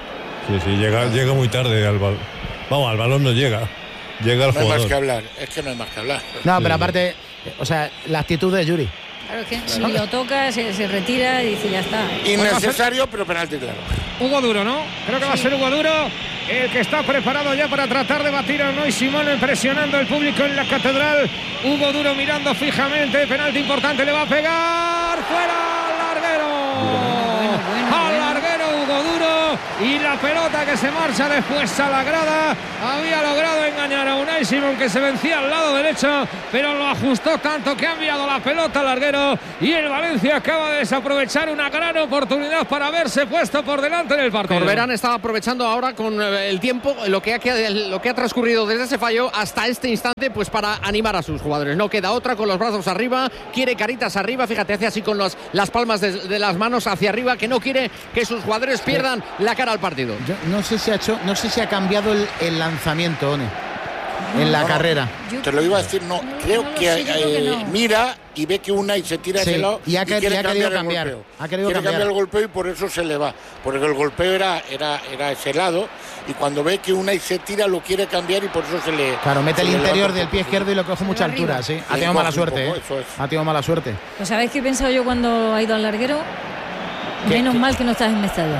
Sí, sí, llega, llega muy tarde al balón. Vamos, al balón no llega. Llega al no jugador. No hay más que hablar, es que no hay más que hablar. No, pero aparte, o sea, la actitud de Yuri. Claro, es que si lo toca, se, se retira y dice ya está. Innecesario, pero penalti claro. Hugo Duro, ¿no? Creo que va a ser Hugo Duro el que está preparado ya para tratar de batir a Unai Simón, presionando el público en la catedral. Hugo Duro mirando fijamente, penalti importante, le va a pegar, fuera al larguero. Bueno, bueno, al bueno. larguero Hugo Duro, y la pelota que se marcha después a la grada. Había logrado engañar a Unai Simón, que se vencía al lado derecho, pero lo ajustó tanto que ha enviado la pelota al larguero, y el Valencia acaba de desaprovechar una gran oportunidad para haberse puesto por delante del partido. Corberán está aprovechando ahora con el tiempo lo que, ha, lo que ha transcurrido desde ese fallo hasta este instante, pues para animar a sus jugadores. No queda otra, con los brazos arriba, quiere caritas arriba, fíjate, hace así con los, las palmas de, de las manos hacia arriba, que no quiere que sus jugadores pierdan la cara al partido. Yo no sé si ha hecho, no sé si ha cambiado el, el lanzamiento, One, en la no, carrera. Yo, Te lo iba a decir, no, no creo, no que, sé, eh, creo que no. Mira y ve que una y se tira sí, hacia el lado y, ha, y quiere y ha cambiar el cambiar, golpeo. Ha querido quiere cambiar. cambiar el golpeo y por eso se le va. Porque el golpeo era, era, era ese lado, y cuando ve que una y se tira lo quiere cambiar y por eso se le... Claro, mete el interior del pie poco. izquierdo y lo coge mucha altura, sí. Ha tenido mala suerte, ¿eh? Ha tenido mala suerte. Pues ¿sabéis qué he pensado yo cuando ha ido al larguero? Menos ¿Qué? mal que no estás en Mestalla.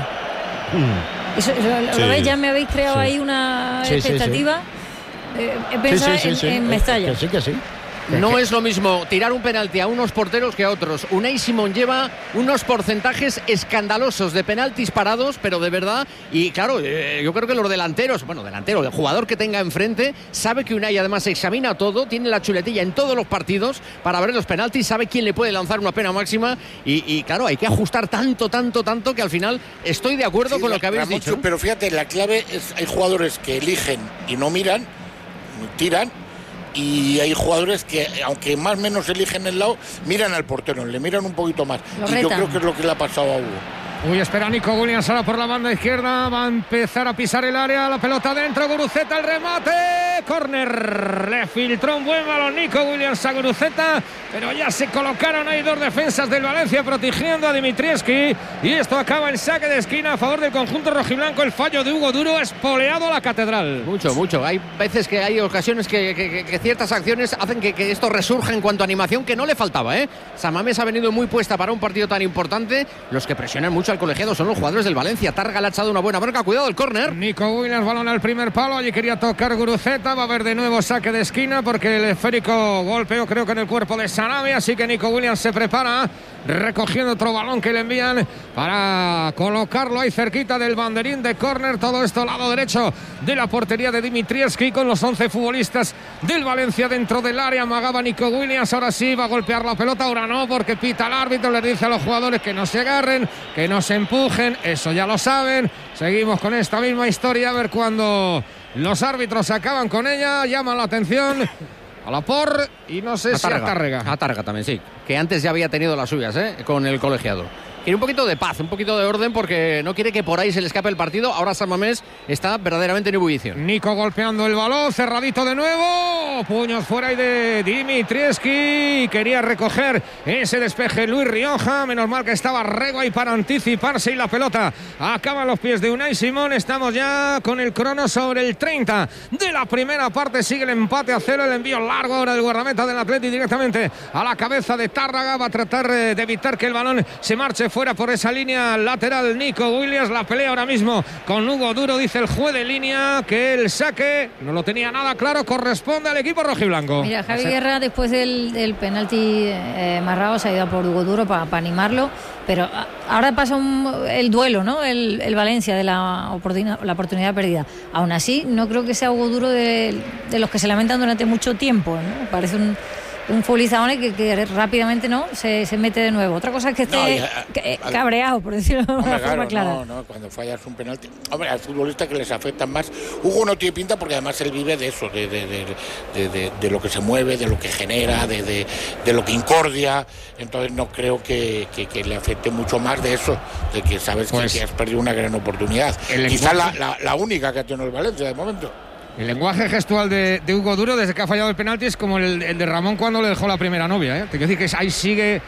Mm. Eso, lo, sí. ¿Lo veis? Ya me habéis creado sí. ahí una sí, expectativa. Sí, sí. Eh, he pensado sí, sí, sí, en, sí. en Mestalla. Que sí, que sí. No es lo mismo tirar un penalti a unos porteros que a otros. Unai Simón lleva unos porcentajes escandalosos de penaltis parados, pero de verdad. Y claro, eh, yo creo que los delanteros, bueno, delantero, el jugador que tenga enfrente, sabe que Unai además examina todo, tiene la chuletilla en todos los partidos para ver los penaltis, sabe quién le puede lanzar una pena máxima. Y, y claro, hay que ajustar tanto, tanto, tanto que al final estoy de acuerdo sí, con lo que habéis dicho. Mucho, pero fíjate, la clave es: hay jugadores que eligen y no miran, tiran. Y hay jugadores que, aunque más o menos eligen el lado, miran al portero, le miran un poquito más. Lo y retan. Yo creo que es lo que le ha pasado a Hugo. Uy, espera Nico Williams ahora por la banda izquierda. Va a empezar a pisar el área. La pelota dentro. Guruceta, el remate. Córner. Le filtró un buen balón Nico Williams a Guruceta. Pero ya se colocaron ahí dos defensas del Valencia protegiendo a Dimitrievski. Y esto acaba en saque de esquina a favor del conjunto rojiblanco. El fallo de Hugo Duro, espoleado a la catedral. Mucho, mucho. Hay veces que hay ocasiones que, que, que ciertas acciones hacen que, que esto resurja en cuanto a animación, que no le faltaba, ¿eh? San Mamés ha venido muy puesta para un partido tan importante. Los que presionan mucho al colegiado son los jugadores del Valencia. Targa le ha echado una buena marca. Cuidado el córner. Nico Williams, balón al primer palo. Allí quería tocar Guruceta. Va a haber de nuevo saque de esquina porque el esférico golpeó, creo que en el cuerpo de Sanabria. Así que Nico Williams se prepara, recogiendo otro balón que le envían para colocarlo ahí cerquita del banderín de córner. Todo esto al lado derecho de la portería de Dimitrievski, con los once futbolistas del Valencia dentro del área. Amagaba Nico Williams. Ahora sí va a golpear la pelota. Ahora no, porque pita el árbitro. Les dice a los jugadores que no se agarren, que no se empujen. Eso ya lo saben. Seguimos con esta misma historia. A ver cuando los árbitros acaban con ella. Llaman la atención a la por y no sé si a Tárrega. A Tárrega también, sí. Que antes ya había tenido las suyas, ¿eh? Con el colegiado. Quiere un poquito de paz, un poquito de orden, porque no quiere que por ahí se le escape el partido. Ahora San Mamés está verdaderamente en ebullición. Nico golpeando el balón, cerradito de nuevo. Puños fuera y de Dimitrievski. Quería recoger ese despeje Luis Rioja. Menos mal que estaba Rego ahí para anticiparse, y la pelota acaba a los pies de Unai Simón. Estamos ya con el crono sobre el treinta de la primera parte. Sigue el empate a cero. El envío largo ahora del guardameta del Atleti directamente a la cabeza de Tárrega. Va a tratar de evitar que el balón se marche fuera por esa línea lateral. Nico Williams, la pelea ahora mismo con Hugo Duro. Dice el juez de línea que el saque no lo tenía nada claro, corresponde al equipo rojiblanco. Mira, Javi Guerra después del, del penalti eh, marrado se ha ido a por Hugo Duro para pa animarlo, pero ahora pasa un, el duelo, ¿no? El, el Valencia de la oportunidad, la oportunidad perdida. Aún así, no creo que sea Hugo Duro de, de los que se lamentan durante mucho tiempo, ¿no? Parece un un futbolista que, que rápidamente no se, se mete de nuevo. Otra cosa es que esté no, ya, que, al, cabreado, por decirlo de una forma claro, clara. No, no, cuando fallas un penalti. Hombre, al futbolista que les afectan más. Hugo no tiene pinta porque además él vive de eso, de, de, de, de, de, de lo que se mueve, de lo que genera, de, de, de lo que incordia. Entonces no creo que, que, que le afecte mucho más de eso, de que sabes pues, que, que has perdido una gran oportunidad. Quizás la, la, la única que ha tenido el Valencia de momento. El lenguaje gestual de, de Hugo Duro desde que ha fallado el penalti es como el, el de Ramón cuando le dejó la primera novia, ¿eh? Te quiero decir que ahí sigue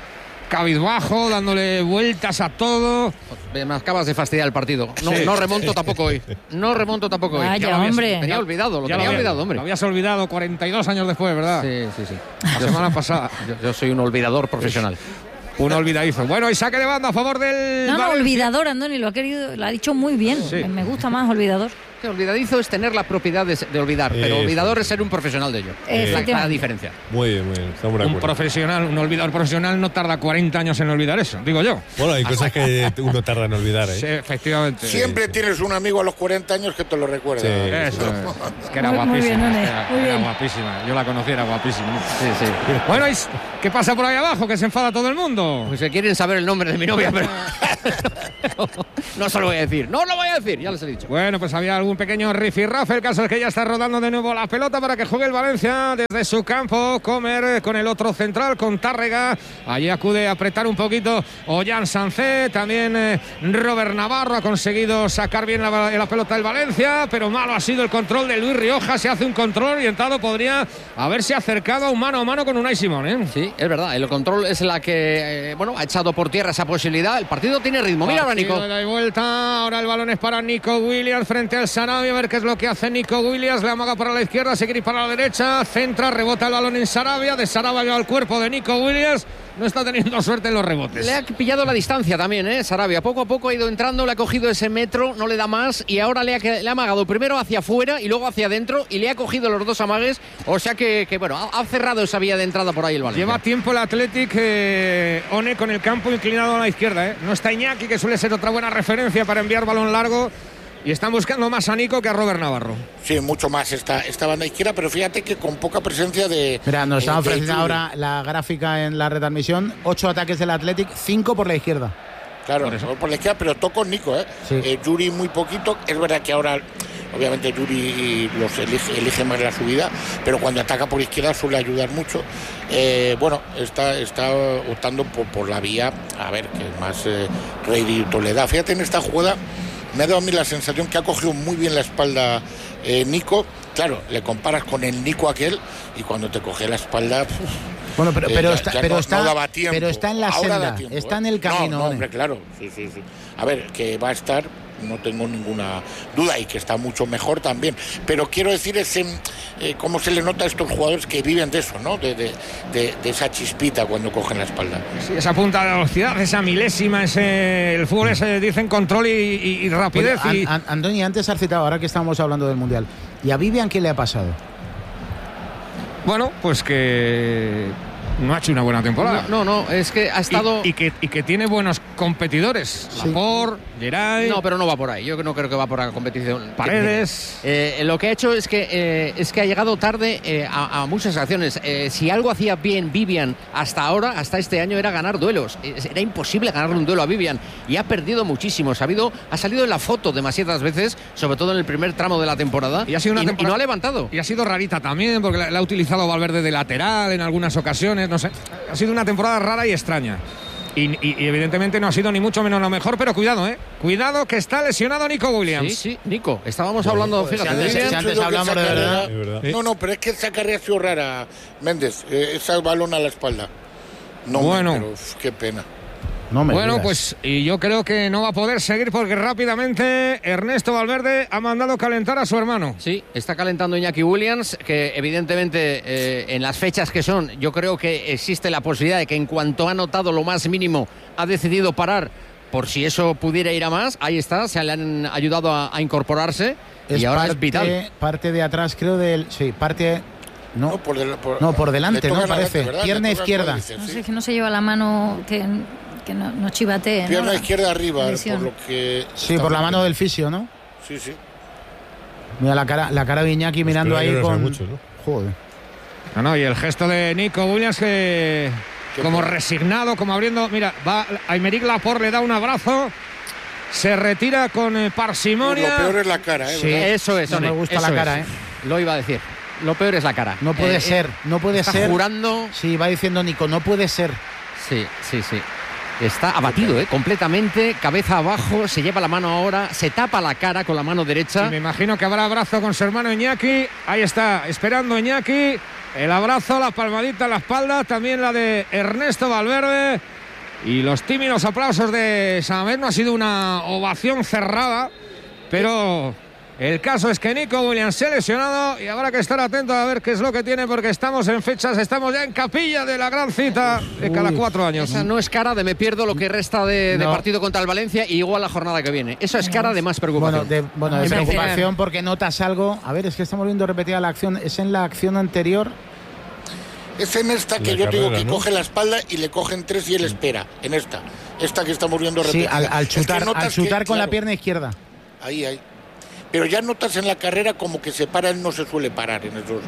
cabizbajo, dándole vueltas a todo. Me acabas de fastidiar el partido. No, Sí. no remonto tampoco hoy. No remonto tampoco hoy. Vaya, Ya lo habías- hombre. Tenía olvidado, lo Ya tenía había- olvidado, hombre. Lo habías olvidado cuarenta y dos años después, ¿verdad? Sí, sí, sí. La semana pasada. Yo, yo soy un olvidador profesional. Un olvidadizo. Bueno, y saque de banda a favor del. No, no, Valencia. olvidador, Andoni, lo ha querido, lo ha dicho muy bien. Sí. Me gusta más olvidador. Que olvidadizo es tener la propiedad de, de olvidar, pero Eso. olvidador es ser un profesional de ello. Eh, Es la, la efectivamente. diferencia. Muy bien, muy bien. Estamos de Un acuerdo. profesional, un olvidador profesional no tarda cuarenta años en olvidar eso, digo yo. Bueno, hay cosas que uno tarda en olvidar, ¿eh? Sí, efectivamente. Siempre tienes un amigo a los cuarenta años que te lo recuerda. Sí. Eso es. Es que era Muy- muy guapísima. bien, Nene, era, muy era bien. guapísima. Yo la conocí, era guapísima. Sí, sí. Bueno, ¿y qué pasa por ahí abajo? Que se enfada todo el mundo. Pues que quieren saber el nombre de mi novia, pero no, no se lo voy a decir. No lo voy a decir, ya les he dicho. Bueno, pues había algún pequeño rifirrafe. El caso es que ya está rodando de nuevo la pelota para que juegue el Valencia desde su campo. Comer con el otro central, con Tárrega. Allí acude a apretar un poquito Ollán Sancé. También eh, Robert Navarro ha conseguido sacar bien la, la pelota del Valencia, pero malo ha sido el control de Luis Rioja. Se hace un control orientado, podría haberse acercado a un mano a mano con Unai Simón, ¿eh? Sí, es verdad. El control es la que, eh, bueno, ha echado por tierra esa posibilidad. El partido tiene ritmo. Mira ahora, Partido Nico. de ida y vuelta. Ahora el balón es para Nico Williams frente al Sarabia. A ver qué es lo que hace Nico Williams. Le amaga para la izquierda, se quiere ir para la derecha. Centra, rebota el balón en Sarabia. De Sarabia al cuerpo de Nico Williams. No está teniendo suerte en los rebotes. Le ha pillado la distancia también, ¿eh? Sarabia. Poco a poco ha ido entrando, le ha cogido ese metro, no le da más. Y ahora le ha, le ha amagado primero hacia afuera y luego hacia adentro. Y le ha cogido los dos amagues. O sea que, que bueno, ha, ha cerrado esa vía de entrada por ahí el Valencia. Lleva tiempo el Athletic eh, One con el campo inclinado a la izquierda, ¿eh? No está Iñaki, que suele ser otra buena referencia para enviar balón largo. Y están buscando más a Nico que a Robert Navarro. Sí, mucho más esta, esta banda izquierda, pero fíjate que con poca presencia de. Mira, nos eh, está de ofreciendo Yuri. ahora la gráfica en la retransmisión. Ocho ataques del Athletic, cinco por la izquierda. Claro, por, por la izquierda, pero toco Nico, ¿eh? Sí. Eh, Yuri muy poquito. Es verdad que ahora, obviamente, Yuri los elige, elige más la subida, pero cuando ataca por izquierda suele ayudar mucho. Eh, bueno, está, está optando por, por la vía, a ver, que es más eh, rédito le da. Fíjate en esta jugada. Me ha dado a mí la sensación que ha cogido muy bien la espalda eh, Nico. Claro, le comparas con el Nico aquel y cuando te coge la espalda. Uf, Bueno, pero, eh, pero, ya- está, ya pero, no- está, no daba tiempo. pero está en la Ahora senda, da tiempo, está ¿eh? en el camino. No, no, One. hombre, claro. Sí, sí, sí. A ver, que va a estar, no tengo ninguna duda, y que está mucho mejor también. Pero quiero decir ese, eh, cómo se le nota a estos jugadores que viven de eso, ¿no? De, de, de, de esa chispita cuando cogen la espalda. Sí, esa punta de velocidad, esa milésima, ese, el fútbol ese, dicen control y, y- y rapidez. Oye, y... An- An- Andoni, antes has citado, ahora que estamos hablando del Mundial, ¿y a Vivian qué le ha pasado? Bueno, pues que no ha hecho una buena temporada. No, no, no, es que ha estado. Y, y que, y que tiene buenos competidores. Sí. Laporte, Geray, No, pero no va por ahí. Yo no creo que va por la competición. Paredes. Eh, lo que ha hecho es que eh, es que ha llegado tarde eh, a, a muchas acciones. Eh, si algo hacía bien Vivian hasta ahora, hasta este año, era ganar duelos. Eh, Era imposible ganarle un duelo a Vivian y ha perdido muchísimo. Ha, habido, ha salido en la foto demasiadas veces, sobre todo en el primer tramo de la temporada, Y ha sido una y temporada- no ha levantado. Y ha sido rarita también, porque la, la ha utilizado Valverde de lateral en algunas ocasiones, no sé. Ha sido una temporada rara y extraña. Y, y- y evidentemente no ha sido ni mucho menos lo mejor, pero cuidado, ¿eh? Cuidado que está lesionado Nico Williams. Sí, sí, Nico. Estábamos hablando, Pues fíjate, si de antes- Vivian. si antes Yo creo que hablamos esa de carrera- verdad. Es verdad. No, no, pero es que esa carrera ha sido rara, Méndez. Eh, ese balón a la espalda. No, Bueno. pero uf, qué pena. No me Bueno, digas. pues y yo creo que no va a poder seguir porque rápidamente Ernesto Valverde ha mandado calentar a su hermano. Sí, está calentando Iñaki Williams, que evidentemente eh, en las fechas que son, yo creo que existe la posibilidad de que en cuanto ha notado lo más mínimo, ha decidido parar por si eso pudiera ir a más. Ahí está, se le han ayudado a, a incorporarse es y ahora parte, es vital. parte de atrás, creo, del. Sí, parte. No, No, por, del- por- No, por delante, le toca ¿no? adelante, Parece. ¿verdad? Pierna Le toca el izquierda. cuádriceps, No sí. sé, que no se lleva la mano que, que no, no chivatee. ¿no? Pierna La- izquierda arriba, la por lesión. lo que. sí, está por la muy mano bien. del fisio, ¿no? Sí, sí. Mira la cara, la cara de Iñaki mirando Espera que ahí no sabe con. mucho, ¿no? Joder. No, no, y el gesto de Nico Williams que Qué como pena. resignado, como abriendo, mira, va Aymeric Laporte, le da un abrazo, se retira con eh, Lo parsimonia. peor es la cara, ¿eh? Sí. ¿verdad? Eso es, No me One, gusta eso la cara, es. ¿eh? Lo iba a decir. Lo peor es la cara. No puede Eh, ser, eh, no puede está ser. jurando. Sí, va diciendo Nico, no puede ser. Sí, sí, sí. Está abatido, ¿eh? Completamente, cabeza abajo, se lleva la mano ahora, se tapa la cara con la mano derecha. Y me imagino que habrá abrazo con su hermano Iñaki. Ahí está, esperando Iñaki. El abrazo, la palmadita en la espalda, también la de Ernesto Valverde. y los tímidos aplausos de Samamés. No ha sido una ovación cerrada, pero el caso es que Nico Williams se ha lesionado y habrá que estar atento a ver qué es lo que tiene, porque estamos en fechas, estamos ya en capilla de la gran cita de cada Uy, cuatro años. Esa no es cara de me pierdo lo que resta de, no. de partido contra el Valencia y igual la jornada que viene. Eso es cara de más preocupación. Bueno, de, bueno, de preocupación porque notas algo. A ver, es que estamos viendo repetida la acción. Es en la acción anterior. Es en esta que la yo carrera, digo que ¿no? coge la espalda y le cogen tres y él espera. En esta. Esta que estamos viendo repetida. Sí, al, al chutar, es que al chutar que, con claro, la pierna izquierda. Ahí, ahí. Pero ya notas en la carrera como que se para, él no se suele parar en esos,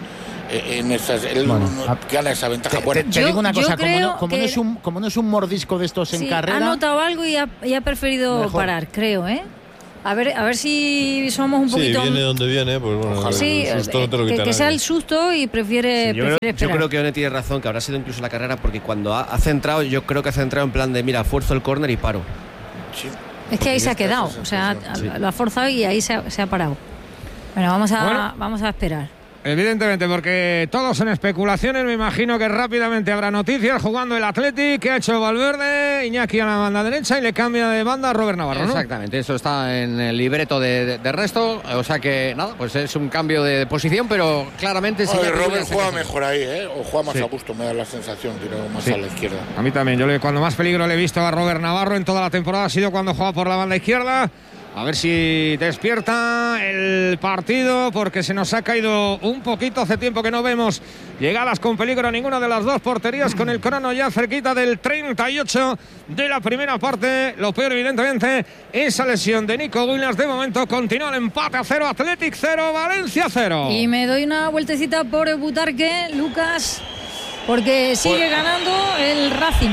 en esas, él bueno, no, gana esa ventaja. Te, bueno, te, te yo, digo una cosa, como no, como, no es un, como no es un mordisco de estos sí, en carrera. Ha notado algo y ha, y ha preferido mejor. parar, creo, ¿eh? A ver, a ver si somos un poquito. Sí, viene donde viene, pues bueno, sí, el susto no te lo quita que, que sea el susto y prefiere, sí, yo, prefiere creo, esperar. Yo creo que One tiene razón, que habrá sido incluso la carrera, porque cuando ha, ha centrado, yo creo que ha centrado en plan de, mira, fuerzo el córner y paro. Sí. Es que ahí se ha quedado, o sea, sí. lo ha forzado y ahí se ha, se ha parado. Bueno, vamos a, bueno, vamos a esperar. Evidentemente, porque todos son especulaciones. Me imagino que rápidamente habrá noticias. Jugando el Athletic, que ha hecho Valverde, Iñaki a la banda derecha y le cambia de banda a Robert Navarro, ¿no? Exactamente, eso está en el libreto de, de, de resto. O sea que nada, pues es un cambio de posición, pero claramente sí. Oye, Robert juega mejor ahí, ¿eh? O juega más sí. a gusto, me da la sensación, tirado más sí. a la izquierda. A mí también. Yo le, cuando más peligro le he visto a Robert Navarro en toda la temporada ha sido cuando juega por la banda izquierda. A ver si despierta el partido, porque se nos ha caído un poquito. Hace tiempo que no vemos llegadas con peligro a ninguna de las dos porterías, con el crono ya cerquita del treinta y ocho de la primera parte. Lo peor, evidentemente, esa lesión de Nico Williams. De momento continúa el empate a cero, Athletic cero, Valencia cero. Y me doy una vueltecita por Butarque, Lucas, porque sigue pues... ganando el Racing.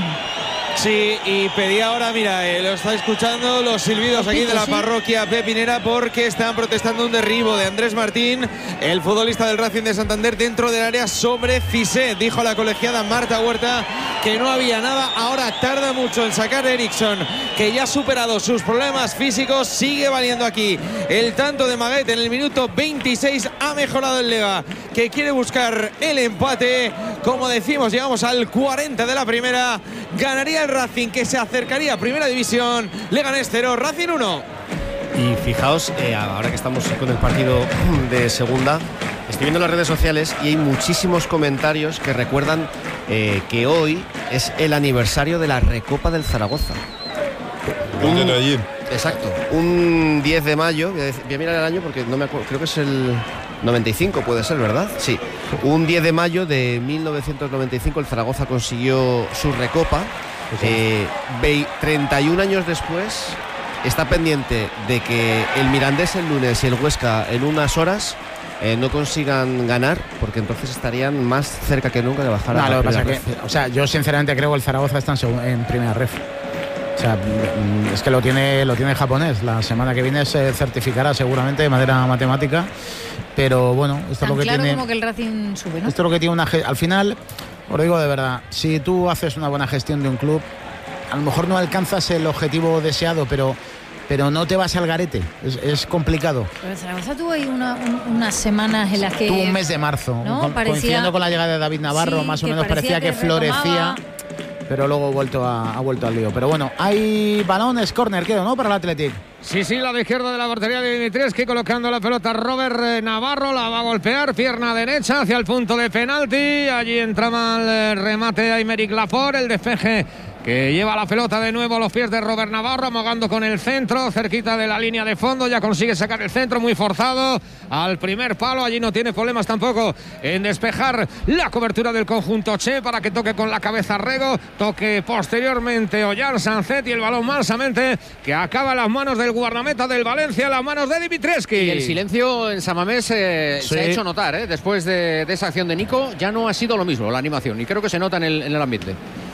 Sí, y pedía ahora, mira, eh, lo está escuchando los silbidos aquí de la parroquia pepinera, porque están protestando un derribo de Andrés Martín, el futbolista del Racing de Santander, dentro del área sobre Cissé. Dijo la colegiada Marta Huerta que no había nada. Ahora tarda mucho en sacar Eriksson, que ya ha superado sus problemas físicos. Sigue valiendo aquí el tanto de Maguet en el minuto veintiséis. Ha mejorado el Lega, que quiere buscar el empate. Como decimos, llegamos al cuarenta de la primera. Ganaría el Racing, que se acercaría a Primera División. Leganés cero, Racing uno. Y fijaos, eh, ahora que estamos con el partido de segunda, estoy viendo las redes sociales y hay muchísimos comentarios que recuerdan eh, que hoy es el aniversario de la Recopa del Zaragoza. Un, allí. Exacto, un diez de mayo, voy a, decir, voy a mirar el año porque no me acuerdo, creo que es el noventa y cinco, puede ser, ¿verdad? Sí, un diez de mayo de mil novecientos noventa y cinco el Zaragoza consiguió su Recopa. Eh, treinta y un años después está pendiente de que el Mirandés el lunes y el Huesca en unas horas eh, no consigan ganar, porque entonces estarían más cerca que nunca de bajar no, a la lo que pasa primera que, o sea, yo sinceramente creo que el Zaragoza está en, en primera ref. O sea, es que lo tiene lo tiene japonés. La semana que viene se certificará seguramente de manera matemática. Pero bueno, esto Tan es lo que claro tiene. Como que el Racing sube, ¿no? Esto es lo que tiene una. Al final, os lo digo de verdad, si tú haces una buena gestión de un club, a lo mejor no alcanzas el objetivo deseado, pero pero no te vas al garete. Es, es complicado. Pero el Zaragoza tuvo ahí una, un, unas semanas en las que. Tuvo un mes de marzo, ¿no? con, parecía, coincidiendo con la llegada de David Navarro, sí, más o menos parecía, parecía que, que florecía. Pero luego ha vuelto, a, ha vuelto al lío. Pero bueno, hay balones, córner, quedo, ¿no? Para el Athletic. Sí, sí, la de izquierda de la portería de Dimitrescu, colocando la pelota Robert Navarro, la va a golpear, pierna derecha hacia el punto de penalti. Allí entra mal el remate a Aymeric Laporte, el despeje que lleva la pelota de nuevo a los pies de Robert Navarro, amagando con el centro, cerquita de la línea de fondo, ya consigue sacar el centro, muy forzado al primer palo. Allí no tiene problemas tampoco en despejar la cobertura del conjunto Che, para que toque con la cabeza Rego, toque posteriormente Ollán Sancet, y el balón mansamente que acaba en las manos del guardameta del Valencia, las manos de Dimitrescu. Y el silencio en San Mamés eh, sí. se ha hecho notar, ¿eh? Después de, de esa acción de Nico, ya no ha sido lo mismo la animación, y creo que se nota en el, en el ambiente.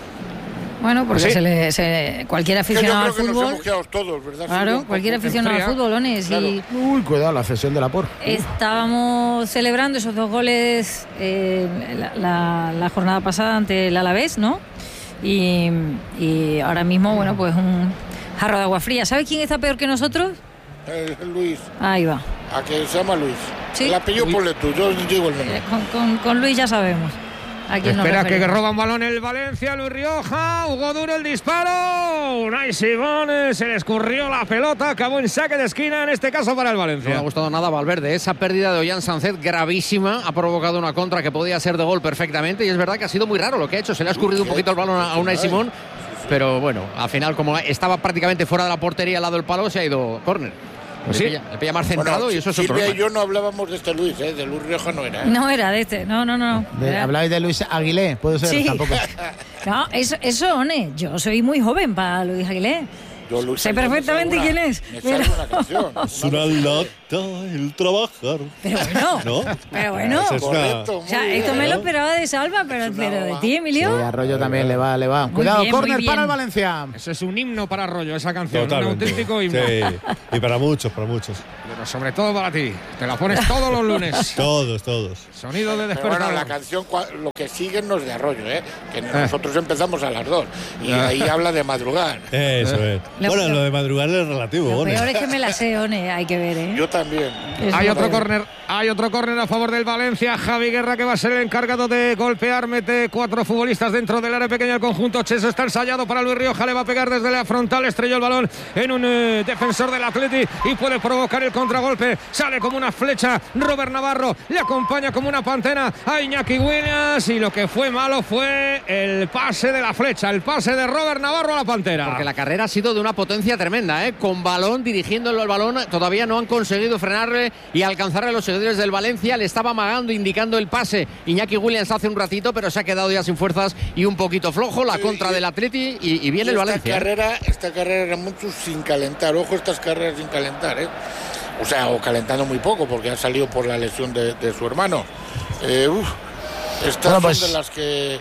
Bueno, porque ¿sí? se le, se, cualquier aficionado al fútbol. Todos, ¿verdad? Claro, sí, cualquier aficionado al fútbol, Ones. Claro. Y uy, cuidado, la cesión de Laporte. Estábamos celebrando esos dos goles eh, la, la, la jornada pasada ante el Alavés, ¿no? Y, y ahora mismo, bueno, pues un jarro de agua fría. ¿Sabes quién está peor que nosotros? Eh, Luis. Ahí va. ¿A que se llama Luis? Sí. El apellido ponle tú, yo digo el nombre. Eh, con, con, con Luis ya sabemos. a quien nos Espera que referimos. roba un balón el Valencia, Luis Rioja, Hugo Duro el disparo, Unai Simón, se le escurrió la pelota, acabó en saque de esquina, en este caso para el No Valencia. me ha gustado nada Valverde. Esa pérdida de Ollán Sánchez gravísima ha provocado una contra que podía ser de gol perfectamente y es verdad que ha sido muy raro lo que ha hecho. Se le ha escurrido un poquito el balón a Unai Simón, pero bueno, al final como estaba prácticamente fuera de la portería al lado del palo, se ha ido córner. Pues le, sí. pilla, le pilla más centrado Bueno, y eso es un Silvia problema. y yo no hablábamos de este Luis, ¿eh? De Luis Rioja no era. ¿eh? No era de este, no, no, no. De- Era- Habláis de Luis Aguilé, puede ser, Sí. tampoco. No, eso, eso, One, yo soy muy joven para Luis Aguilé. Yo, Luis Sé Aguilé, perfectamente me sale quién una- es, Me pero- sale una canción. Es una lata el trabajar. Pero bueno, ¿No? pero bueno. Esa es una- Correcto, O sea, muy esto bien, me lo ¿eh? esperaba de Salva, pero, Es una pero de broma. ti, Sí, Emilio. a Rollo también le va, le va. Cuidado, bien, muy córner bien. para el Valencia. Eso es un himno para Arroyo, esa canción, Totalmente. un auténtico himno. Sí, y para muchos, para muchos. Pero sobre todo para ti, te la pones todos los lunes. Todos, todos. Sonido de Pero bueno, despertador. la canción, cua- lo que sigue no es de Arroyo, ¿eh? Que nosotros empezamos a las dos. Y ahí habla de madrugar. Eso es. Lo- Bueno, lo- lo de madrugar es relativo, Lo One. peor es que me la sé, One, hay que ver, ¿eh? Yo también. Eso Hay no otro puede. córner, hay otro córner a favor del Valencia. Javi Guerra, que va a ser el encargado de golpear, mete cuatro futbolistas dentro del área pequeña del conjunto. Cheso está ensayado para Luis Rioja, le va a pegar desde la frontal, estrelló el balón en un eh, defensor del Atleti y puede provocar el contragolpe. Sale como una flecha Robert Navarro, le acompaña como una pantera a Iñaki Williams y lo que fue malo fue el pase de la flecha, el pase de Robert Navarro a la pantera. Porque la carrera ha sido de una potencia tremenda, ¿eh? Con balón, dirigiéndolo al balón, todavía no han conseguido frenarle y alcanzarle a los seguidores del Valencia. Le estaba amagando, indicando el pase Iñaki Williams hace un ratito, pero se ha quedado ya sin fuerzas y un poquito flojo. La Sí, contra y- del Atleti y, y viene Y el esta Valencia. ¿eh? Carrera, esta carrera era mucho sin calentar. Ojo, estas carreras sin calentar, ¿eh? O sea, o calentando muy poco porque ha salido por la lesión de, de su hermano. Eh, uf, estas Bueno, pues- son de las que...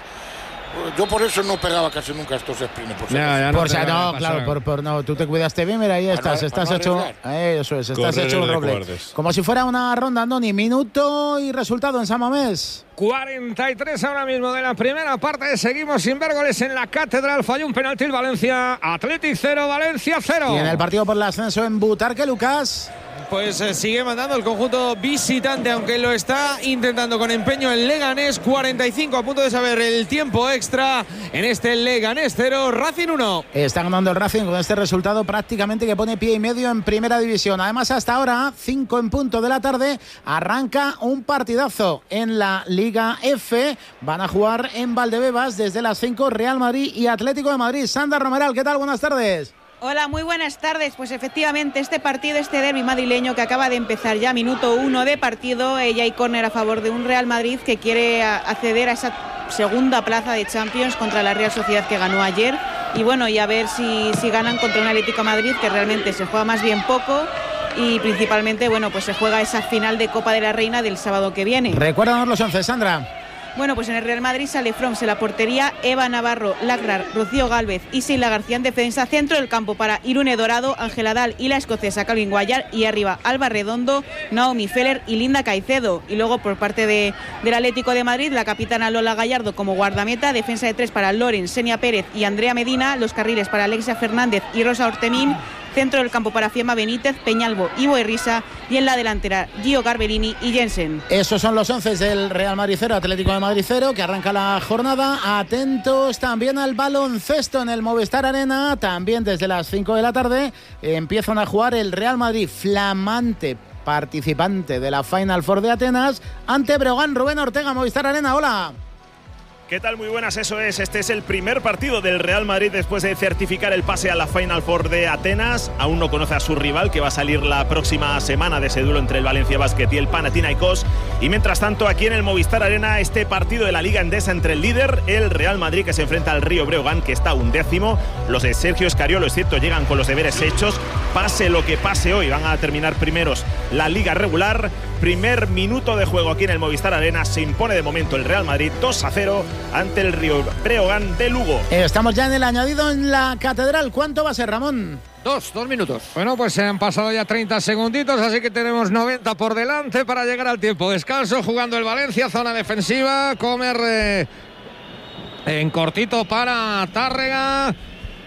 Yo por eso no pegaba casi nunca estos sprints. Por si Ya, acaso. ya Por te si- vaya a no, pasar. claro, por, por- no, tú te cuidaste bien, mira, ahí Para estás, no- estás para no hecho, arriesgar. eh, eso es, estás Correr hecho un en roble. recuerdes. Como si fuera una ronda, Andoni, minuto y resultado en San Mamés. cuarenta y tres ahora mismo de la primera parte. Seguimos sin ver goles en la Catedral. Falló un penalti el Valencia. Athletic cero, Valencia cero. Y en el partido por el ascenso en Butarque, Lucas. Pues eh, sigue mandando el conjunto visitante, aunque lo está intentando con empeño el Leganés. cuarenta y cinco a punto de saber el tiempo extra en este Leganés cero, Racing uno. Está ganando el Racing con este resultado prácticamente que pone pie y medio en primera división. Además, hasta ahora, cinco en punto de la tarde, arranca un partidazo en la Liga F. Van a jugar en Valdebebas desde las cinco Real Madrid y Atlético de Madrid. Sandra Romeral, ¿qué tal? Buenas tardes. Hola, muy buenas tardes. Pues efectivamente este partido, este derbi madrileño que acaba de empezar ya, minuto uno de partido, ella y córner a favor de un Real Madrid que quiere a- acceder a esa segunda plaza de Champions contra la Real Sociedad que ganó ayer. Y bueno, y a ver si, si ganan contra un Atlético de Madrid que realmente se juega más bien poco y principalmente, bueno, pues se juega esa final de Copa de la Reina del sábado que viene. Recuérdanos los once, Sandra. Bueno, pues en el Real Madrid sale Froms en la portería, Eva Navarro, Lacrar, Rocío Gálvez y Sila García en defensa, centro del campo para Irune Dorado, Ángela Dal y la escocesa Calvin Guayar, y arriba Alba Redondo, Naomi Feller y Linda Caicedo. Y luego por parte de, del Atlético de Madrid, la capitana Lola Gallardo como guardameta, defensa de tres para Loren, Senia Pérez y Andrea Medina, los carriles para Alexia Fernández y Rosa Ortemín, centro del campo para Fiamma Benítez, Peñalbo y Boerrisa, y en la delantera Gio Garbellini y Jensen. Esos son los once del Real Madrid cero, Atlético de Madrid cero, que arranca la jornada. Atentos también al baloncesto en el Movistar Arena, también desde las cinco de la tarde empiezan a jugar el Real Madrid, flamante participante de la Final Four de Atenas, ante Breogán. Rubén Ortega, Movistar Arena, hola. ¿Qué tal? Muy buenas, eso es. Este es el primer partido del Real Madrid después de certificar el pase a la Final Four de Atenas. Aún no conoce a su rival, que va a salir la próxima semana de ese duelo entre el Valencia Basket y el Panathinaikos. Y mientras tanto, aquí en el Movistar Arena, este partido de la Liga Endesa entre el líder, el Real Madrid, que se enfrenta al Río Breogán, que está undécimo. Los de Sergio Escariolo, es cierto, llegan con los deberes hechos. Pase lo que pase hoy, van a terminar primeros la Liga regular. Primer minuto de juego aquí en el Movistar Arena. Se impone de momento el Real Madrid dos a cero ante el Río Breogán de Lugo. Estamos ya en el añadido en la Catedral. ¿Cuánto va a ser, Ramón? Dos, dos minutos. Bueno, pues se han pasado ya treinta segunditos, así que tenemos noventa por delante para llegar al tiempo. Descanso, jugando el Valencia, zona defensiva. Comer eh, en cortito para Tárrega.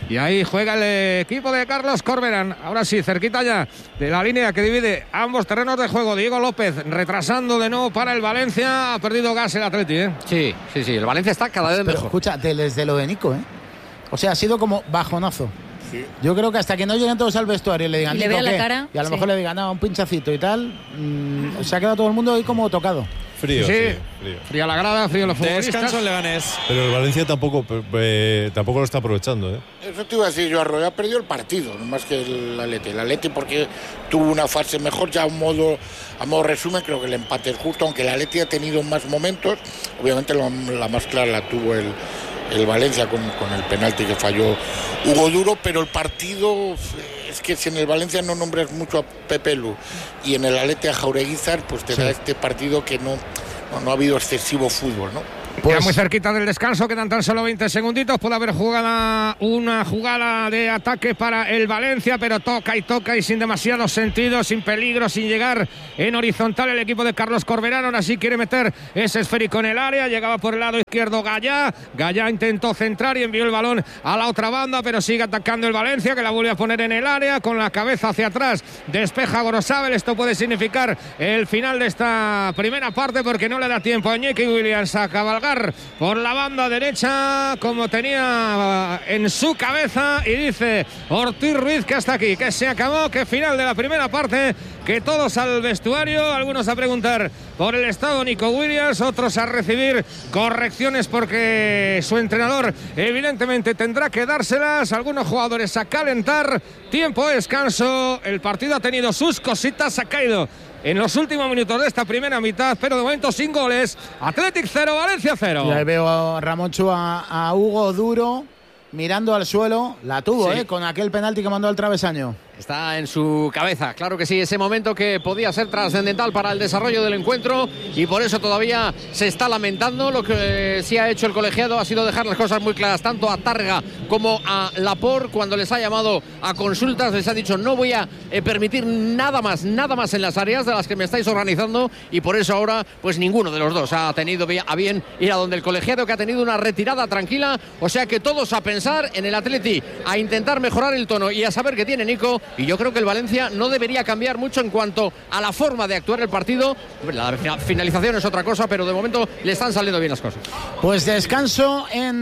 Y ahí juega el equipo de Carlos Corberán. Ahora sí, cerquita ya de la línea que divide ambos terrenos de juego. Diego López retrasando de nuevo para el Valencia. Ha perdido gas el Atleti, ¿eh? Sí, sí, sí. El Valencia está cada vez Pero mejor. escucha, desde lo de Nico, ¿eh? O sea, ha sido como bajonazo. Sí. Yo creo que hasta que no lleguen todos al vestuario y le digan Y le Nico, vean la ¿qué? cara, y a lo sí. mejor le digan, no, un pinchacito y tal, mmm, se ha quedado todo el mundo ahí como tocado. Frío, Sí. sí, frío. Fría la grada, frío los futbolistas. Descanso en Leganés. Pero el Valencia tampoco, eh, tampoco lo está aprovechando, ¿eh? Eso te iba a decir yo, Arroyo ha perdido el partido, no más que el Atleti. El Atleti porque tuvo una fase mejor, ya a modo, a modo resumen, creo que el empate es justo, aunque el Atleti ha tenido más momentos, obviamente la, la más clara la tuvo el, el Valencia con, con el penalti que falló Hugo Duro, pero el partido, es que si en el Valencia no nombras mucho a Pepe Lu y en el Atleti a Jaureguizar, pues te Sí. da este partido que no, no, no ha habido excesivo fútbol, ¿no? Ya muy cerquita del descanso, quedan tan solo veinte segunditos. Puede haber jugada, una jugada de ataque para el Valencia, pero toca y toca y sin demasiado sentido, sin peligro, sin llegar en horizontal el equipo de Carlos Corberán. Ahora sí quiere meter ese esférico en el área. Llegaba por el lado izquierdo Gallá. Gallá intentó centrar y envió el balón a la otra banda, pero sigue atacando el Valencia, que la vuelve a poner en el área con la cabeza hacia atrás. Despeja Gorosabel. Esto puede significar el final de esta primera parte, porque no le da tiempo a Iñaki Williams a cabalgar por la banda derecha como tenía en su cabeza, y dice Ortiz Ruiz que hasta aquí, que se acabó, que final de la primera parte, que todos al vestuario, algunos a preguntar por el estado de Nico Williams, otros a recibir correcciones porque su entrenador evidentemente tendrá que dárselas, algunos jugadores a calentar, tiempo de descanso, el partido ha tenido sus cositas, ha caído en los últimos minutos de esta primera mitad, pero de momento sin goles. Athletic cero, Valencia cero. Y ahí veo a Ramonchu a, a Hugo Duro mirando al suelo. La tuvo, Sí. ¿eh? Con aquel penalti que mandó al travesaño. Está en su cabeza, claro que sí, ese momento que podía ser trascendental para el desarrollo del encuentro, y por eso todavía se está lamentando. Lo que sí ha hecho el colegiado ha sido dejar las cosas muy claras, tanto a Targa como a Laporte, cuando les ha llamado a consultas, les ha dicho no voy a eh, permitir nada más, nada más en las áreas de las que me estáis organizando, y por eso ahora pues ninguno de los dos ha tenido a bien ir a donde el colegiado, que ha tenido una retirada tranquila. O sea que todos a pensar en el Atleti, a intentar mejorar el tono y a saber que tiene Nico. Y yo creo que el Valencia no debería cambiar mucho en cuanto a la forma de actuar el partido. La finalización es otra cosa, pero de momento le están saliendo bien las cosas. Pues descanso en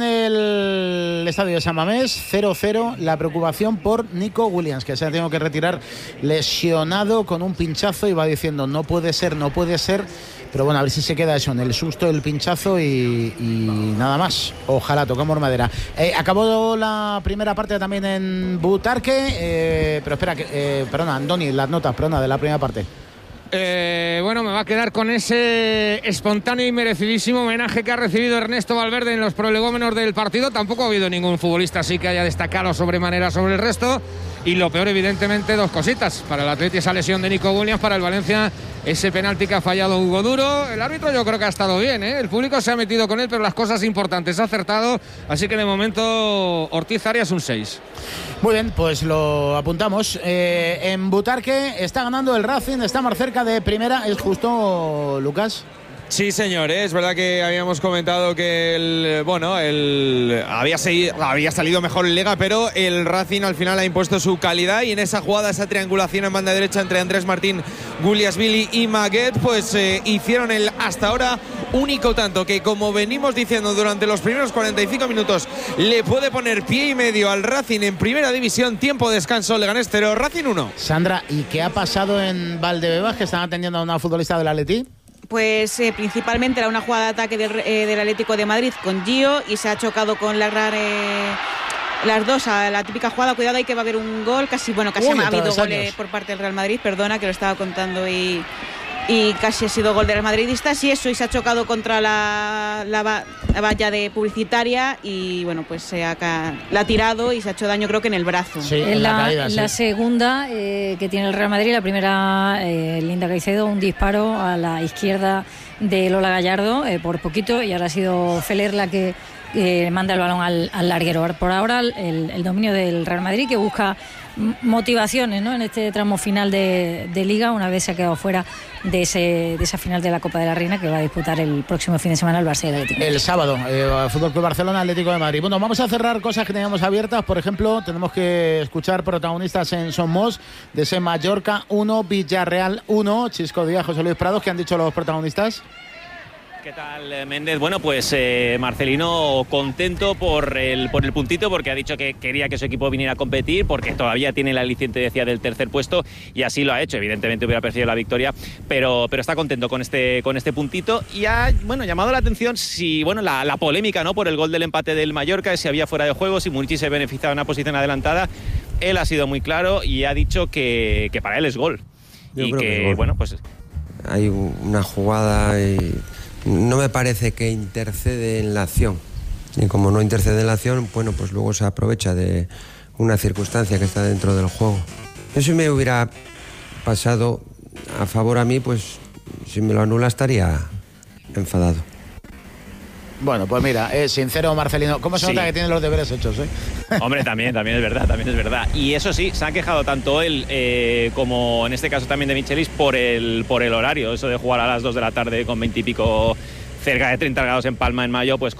el estadio de San Mamés, cero cero. La preocupación por Nico Williams, que se ha tenido que retirar lesionado con un pinchazo, y va diciendo no puede ser, no puede ser. Pero bueno, a ver si se queda eso, en el susto, el pinchazo y, y nada más. Ojalá, tocamos madera. Eh, acabó la primera parte también en Butarque, eh, pero espera, que, eh, perdona, Andoni, las notas, perdona, de la primera parte. Eh, bueno, me va a quedar con ese espontáneo y merecidísimo homenaje que ha recibido Ernesto Valverde en los prolegómenos del partido. Tampoco ha habido ningún futbolista así que haya destacado sobremanera sobre el resto. Y lo peor, evidentemente, dos cositas. Para el Atleti, esa lesión de Nico Williams. Para el Valencia, ese penalti que ha fallado Hugo Duro. El árbitro yo creo que ha estado bien, ¿eh? El público se ha metido con él, pero las cosas importantes ha acertado. Así que de momento Ortiz Arias un seis. Muy bien, pues lo apuntamos. Eh, en Butarque está ganando el Racing, está más cerca de primera. ¿Es justo, Lucas? Sí, señor, ¿eh? Es verdad que habíamos comentado que el, bueno, el, había, seguido, había salido mejor en Liga, pero el Racing al final ha impuesto su calidad, y en esa jugada, esa triangulación en banda derecha entre Andrés Martín, Guliasvili y Maguet, pues eh, hicieron el hasta ahora único tanto que, como venimos diciendo durante los primeros cuarenta y cinco minutos, le puede poner pie y medio al Racing en primera división. Tiempo de descanso, Leganés cero, Racing uno. Sandra, ¿y qué ha pasado en Valdebebas, que están atendiendo a una futbolista del Atleti? Pues eh, principalmente era una jugada de ataque del, eh, del Atlético de Madrid con Gio, y se ha chocado con Lagrar, eh, las dos a la típica jugada. Cuidado, ahí que va a haber un gol, casi, bueno, casi Uy, ha habido travesaños. gol eh, por parte del Real Madrid, perdona que lo estaba contando, y, y casi ha sido gol de los madridistas, y eso, y se ha chocado contra la, la, va- la valla de publicitaria, y bueno, pues se ha, ca- la ha tirado y se ha hecho daño, creo que en el brazo. Sí, En en la, la, caída, en la sí. segunda eh, que tiene el Real Madrid, la primera, eh, Linda Caicedo, un disparo a la izquierda de Lola Gallardo, eh, por poquito, y ahora ha sido Feller la que eh, manda el balón al, al larguero. Por ahora el, el dominio del Real Madrid, que busca motivaciones, ¿no?, en este tramo final de, de Liga, una vez se ha quedado fuera de, ese, de esa final de la Copa de la Reina que va a disputar el próximo fin de semana el Barça y el Atlético. El sábado, eh, Fútbol Club Barcelona, Atlético de Madrid. Bueno, vamos a cerrar cosas que teníamos abiertas. Por ejemplo, tenemos que escuchar protagonistas en Somos de ese Mallorca uno, Villarreal uno. Chisco Díaz, José Luis Prados, ¿qué han dicho los protagonistas? ¿Qué tal, Méndez? Bueno, pues eh, Marcelino contento por el, por el puntito, porque ha dicho que quería que su equipo viniera a competir, porque todavía tiene el aliciente, decía, del tercer puesto, y así lo ha hecho. Evidentemente hubiera preferido la victoria, pero, pero está contento con este, con este puntito. Y ha, bueno, llamado la atención si, bueno, la, la polémica, ¿no?, por el gol del empate del Mallorca, si había fuera de juego, si Muriqi se beneficiaba de una posición adelantada. Él ha sido muy claro y ha dicho que, que para él es gol. Yo y creo que, que es gol. bueno, pues... Hay una jugada y no me parece que intercede en la acción. Y como no intercede en la acción, bueno, pues luego se aprovecha de una circunstancia que está dentro del juego. Eso me hubiera pasado a favor a mí, pues si me lo anula estaría enfadado. Bueno, pues mira, es sincero Marcelino. ¿Cómo se Sí. nota que tiene los deberes hechos, eh? Hombre, también, también es verdad, también es verdad. Y eso sí, se han quejado tanto él eh, como en este caso también de Michelis por el, por el horario. Eso de jugar a las dos de la tarde con veinte y pico, cerca de treinta grados en Palma en mayo, pues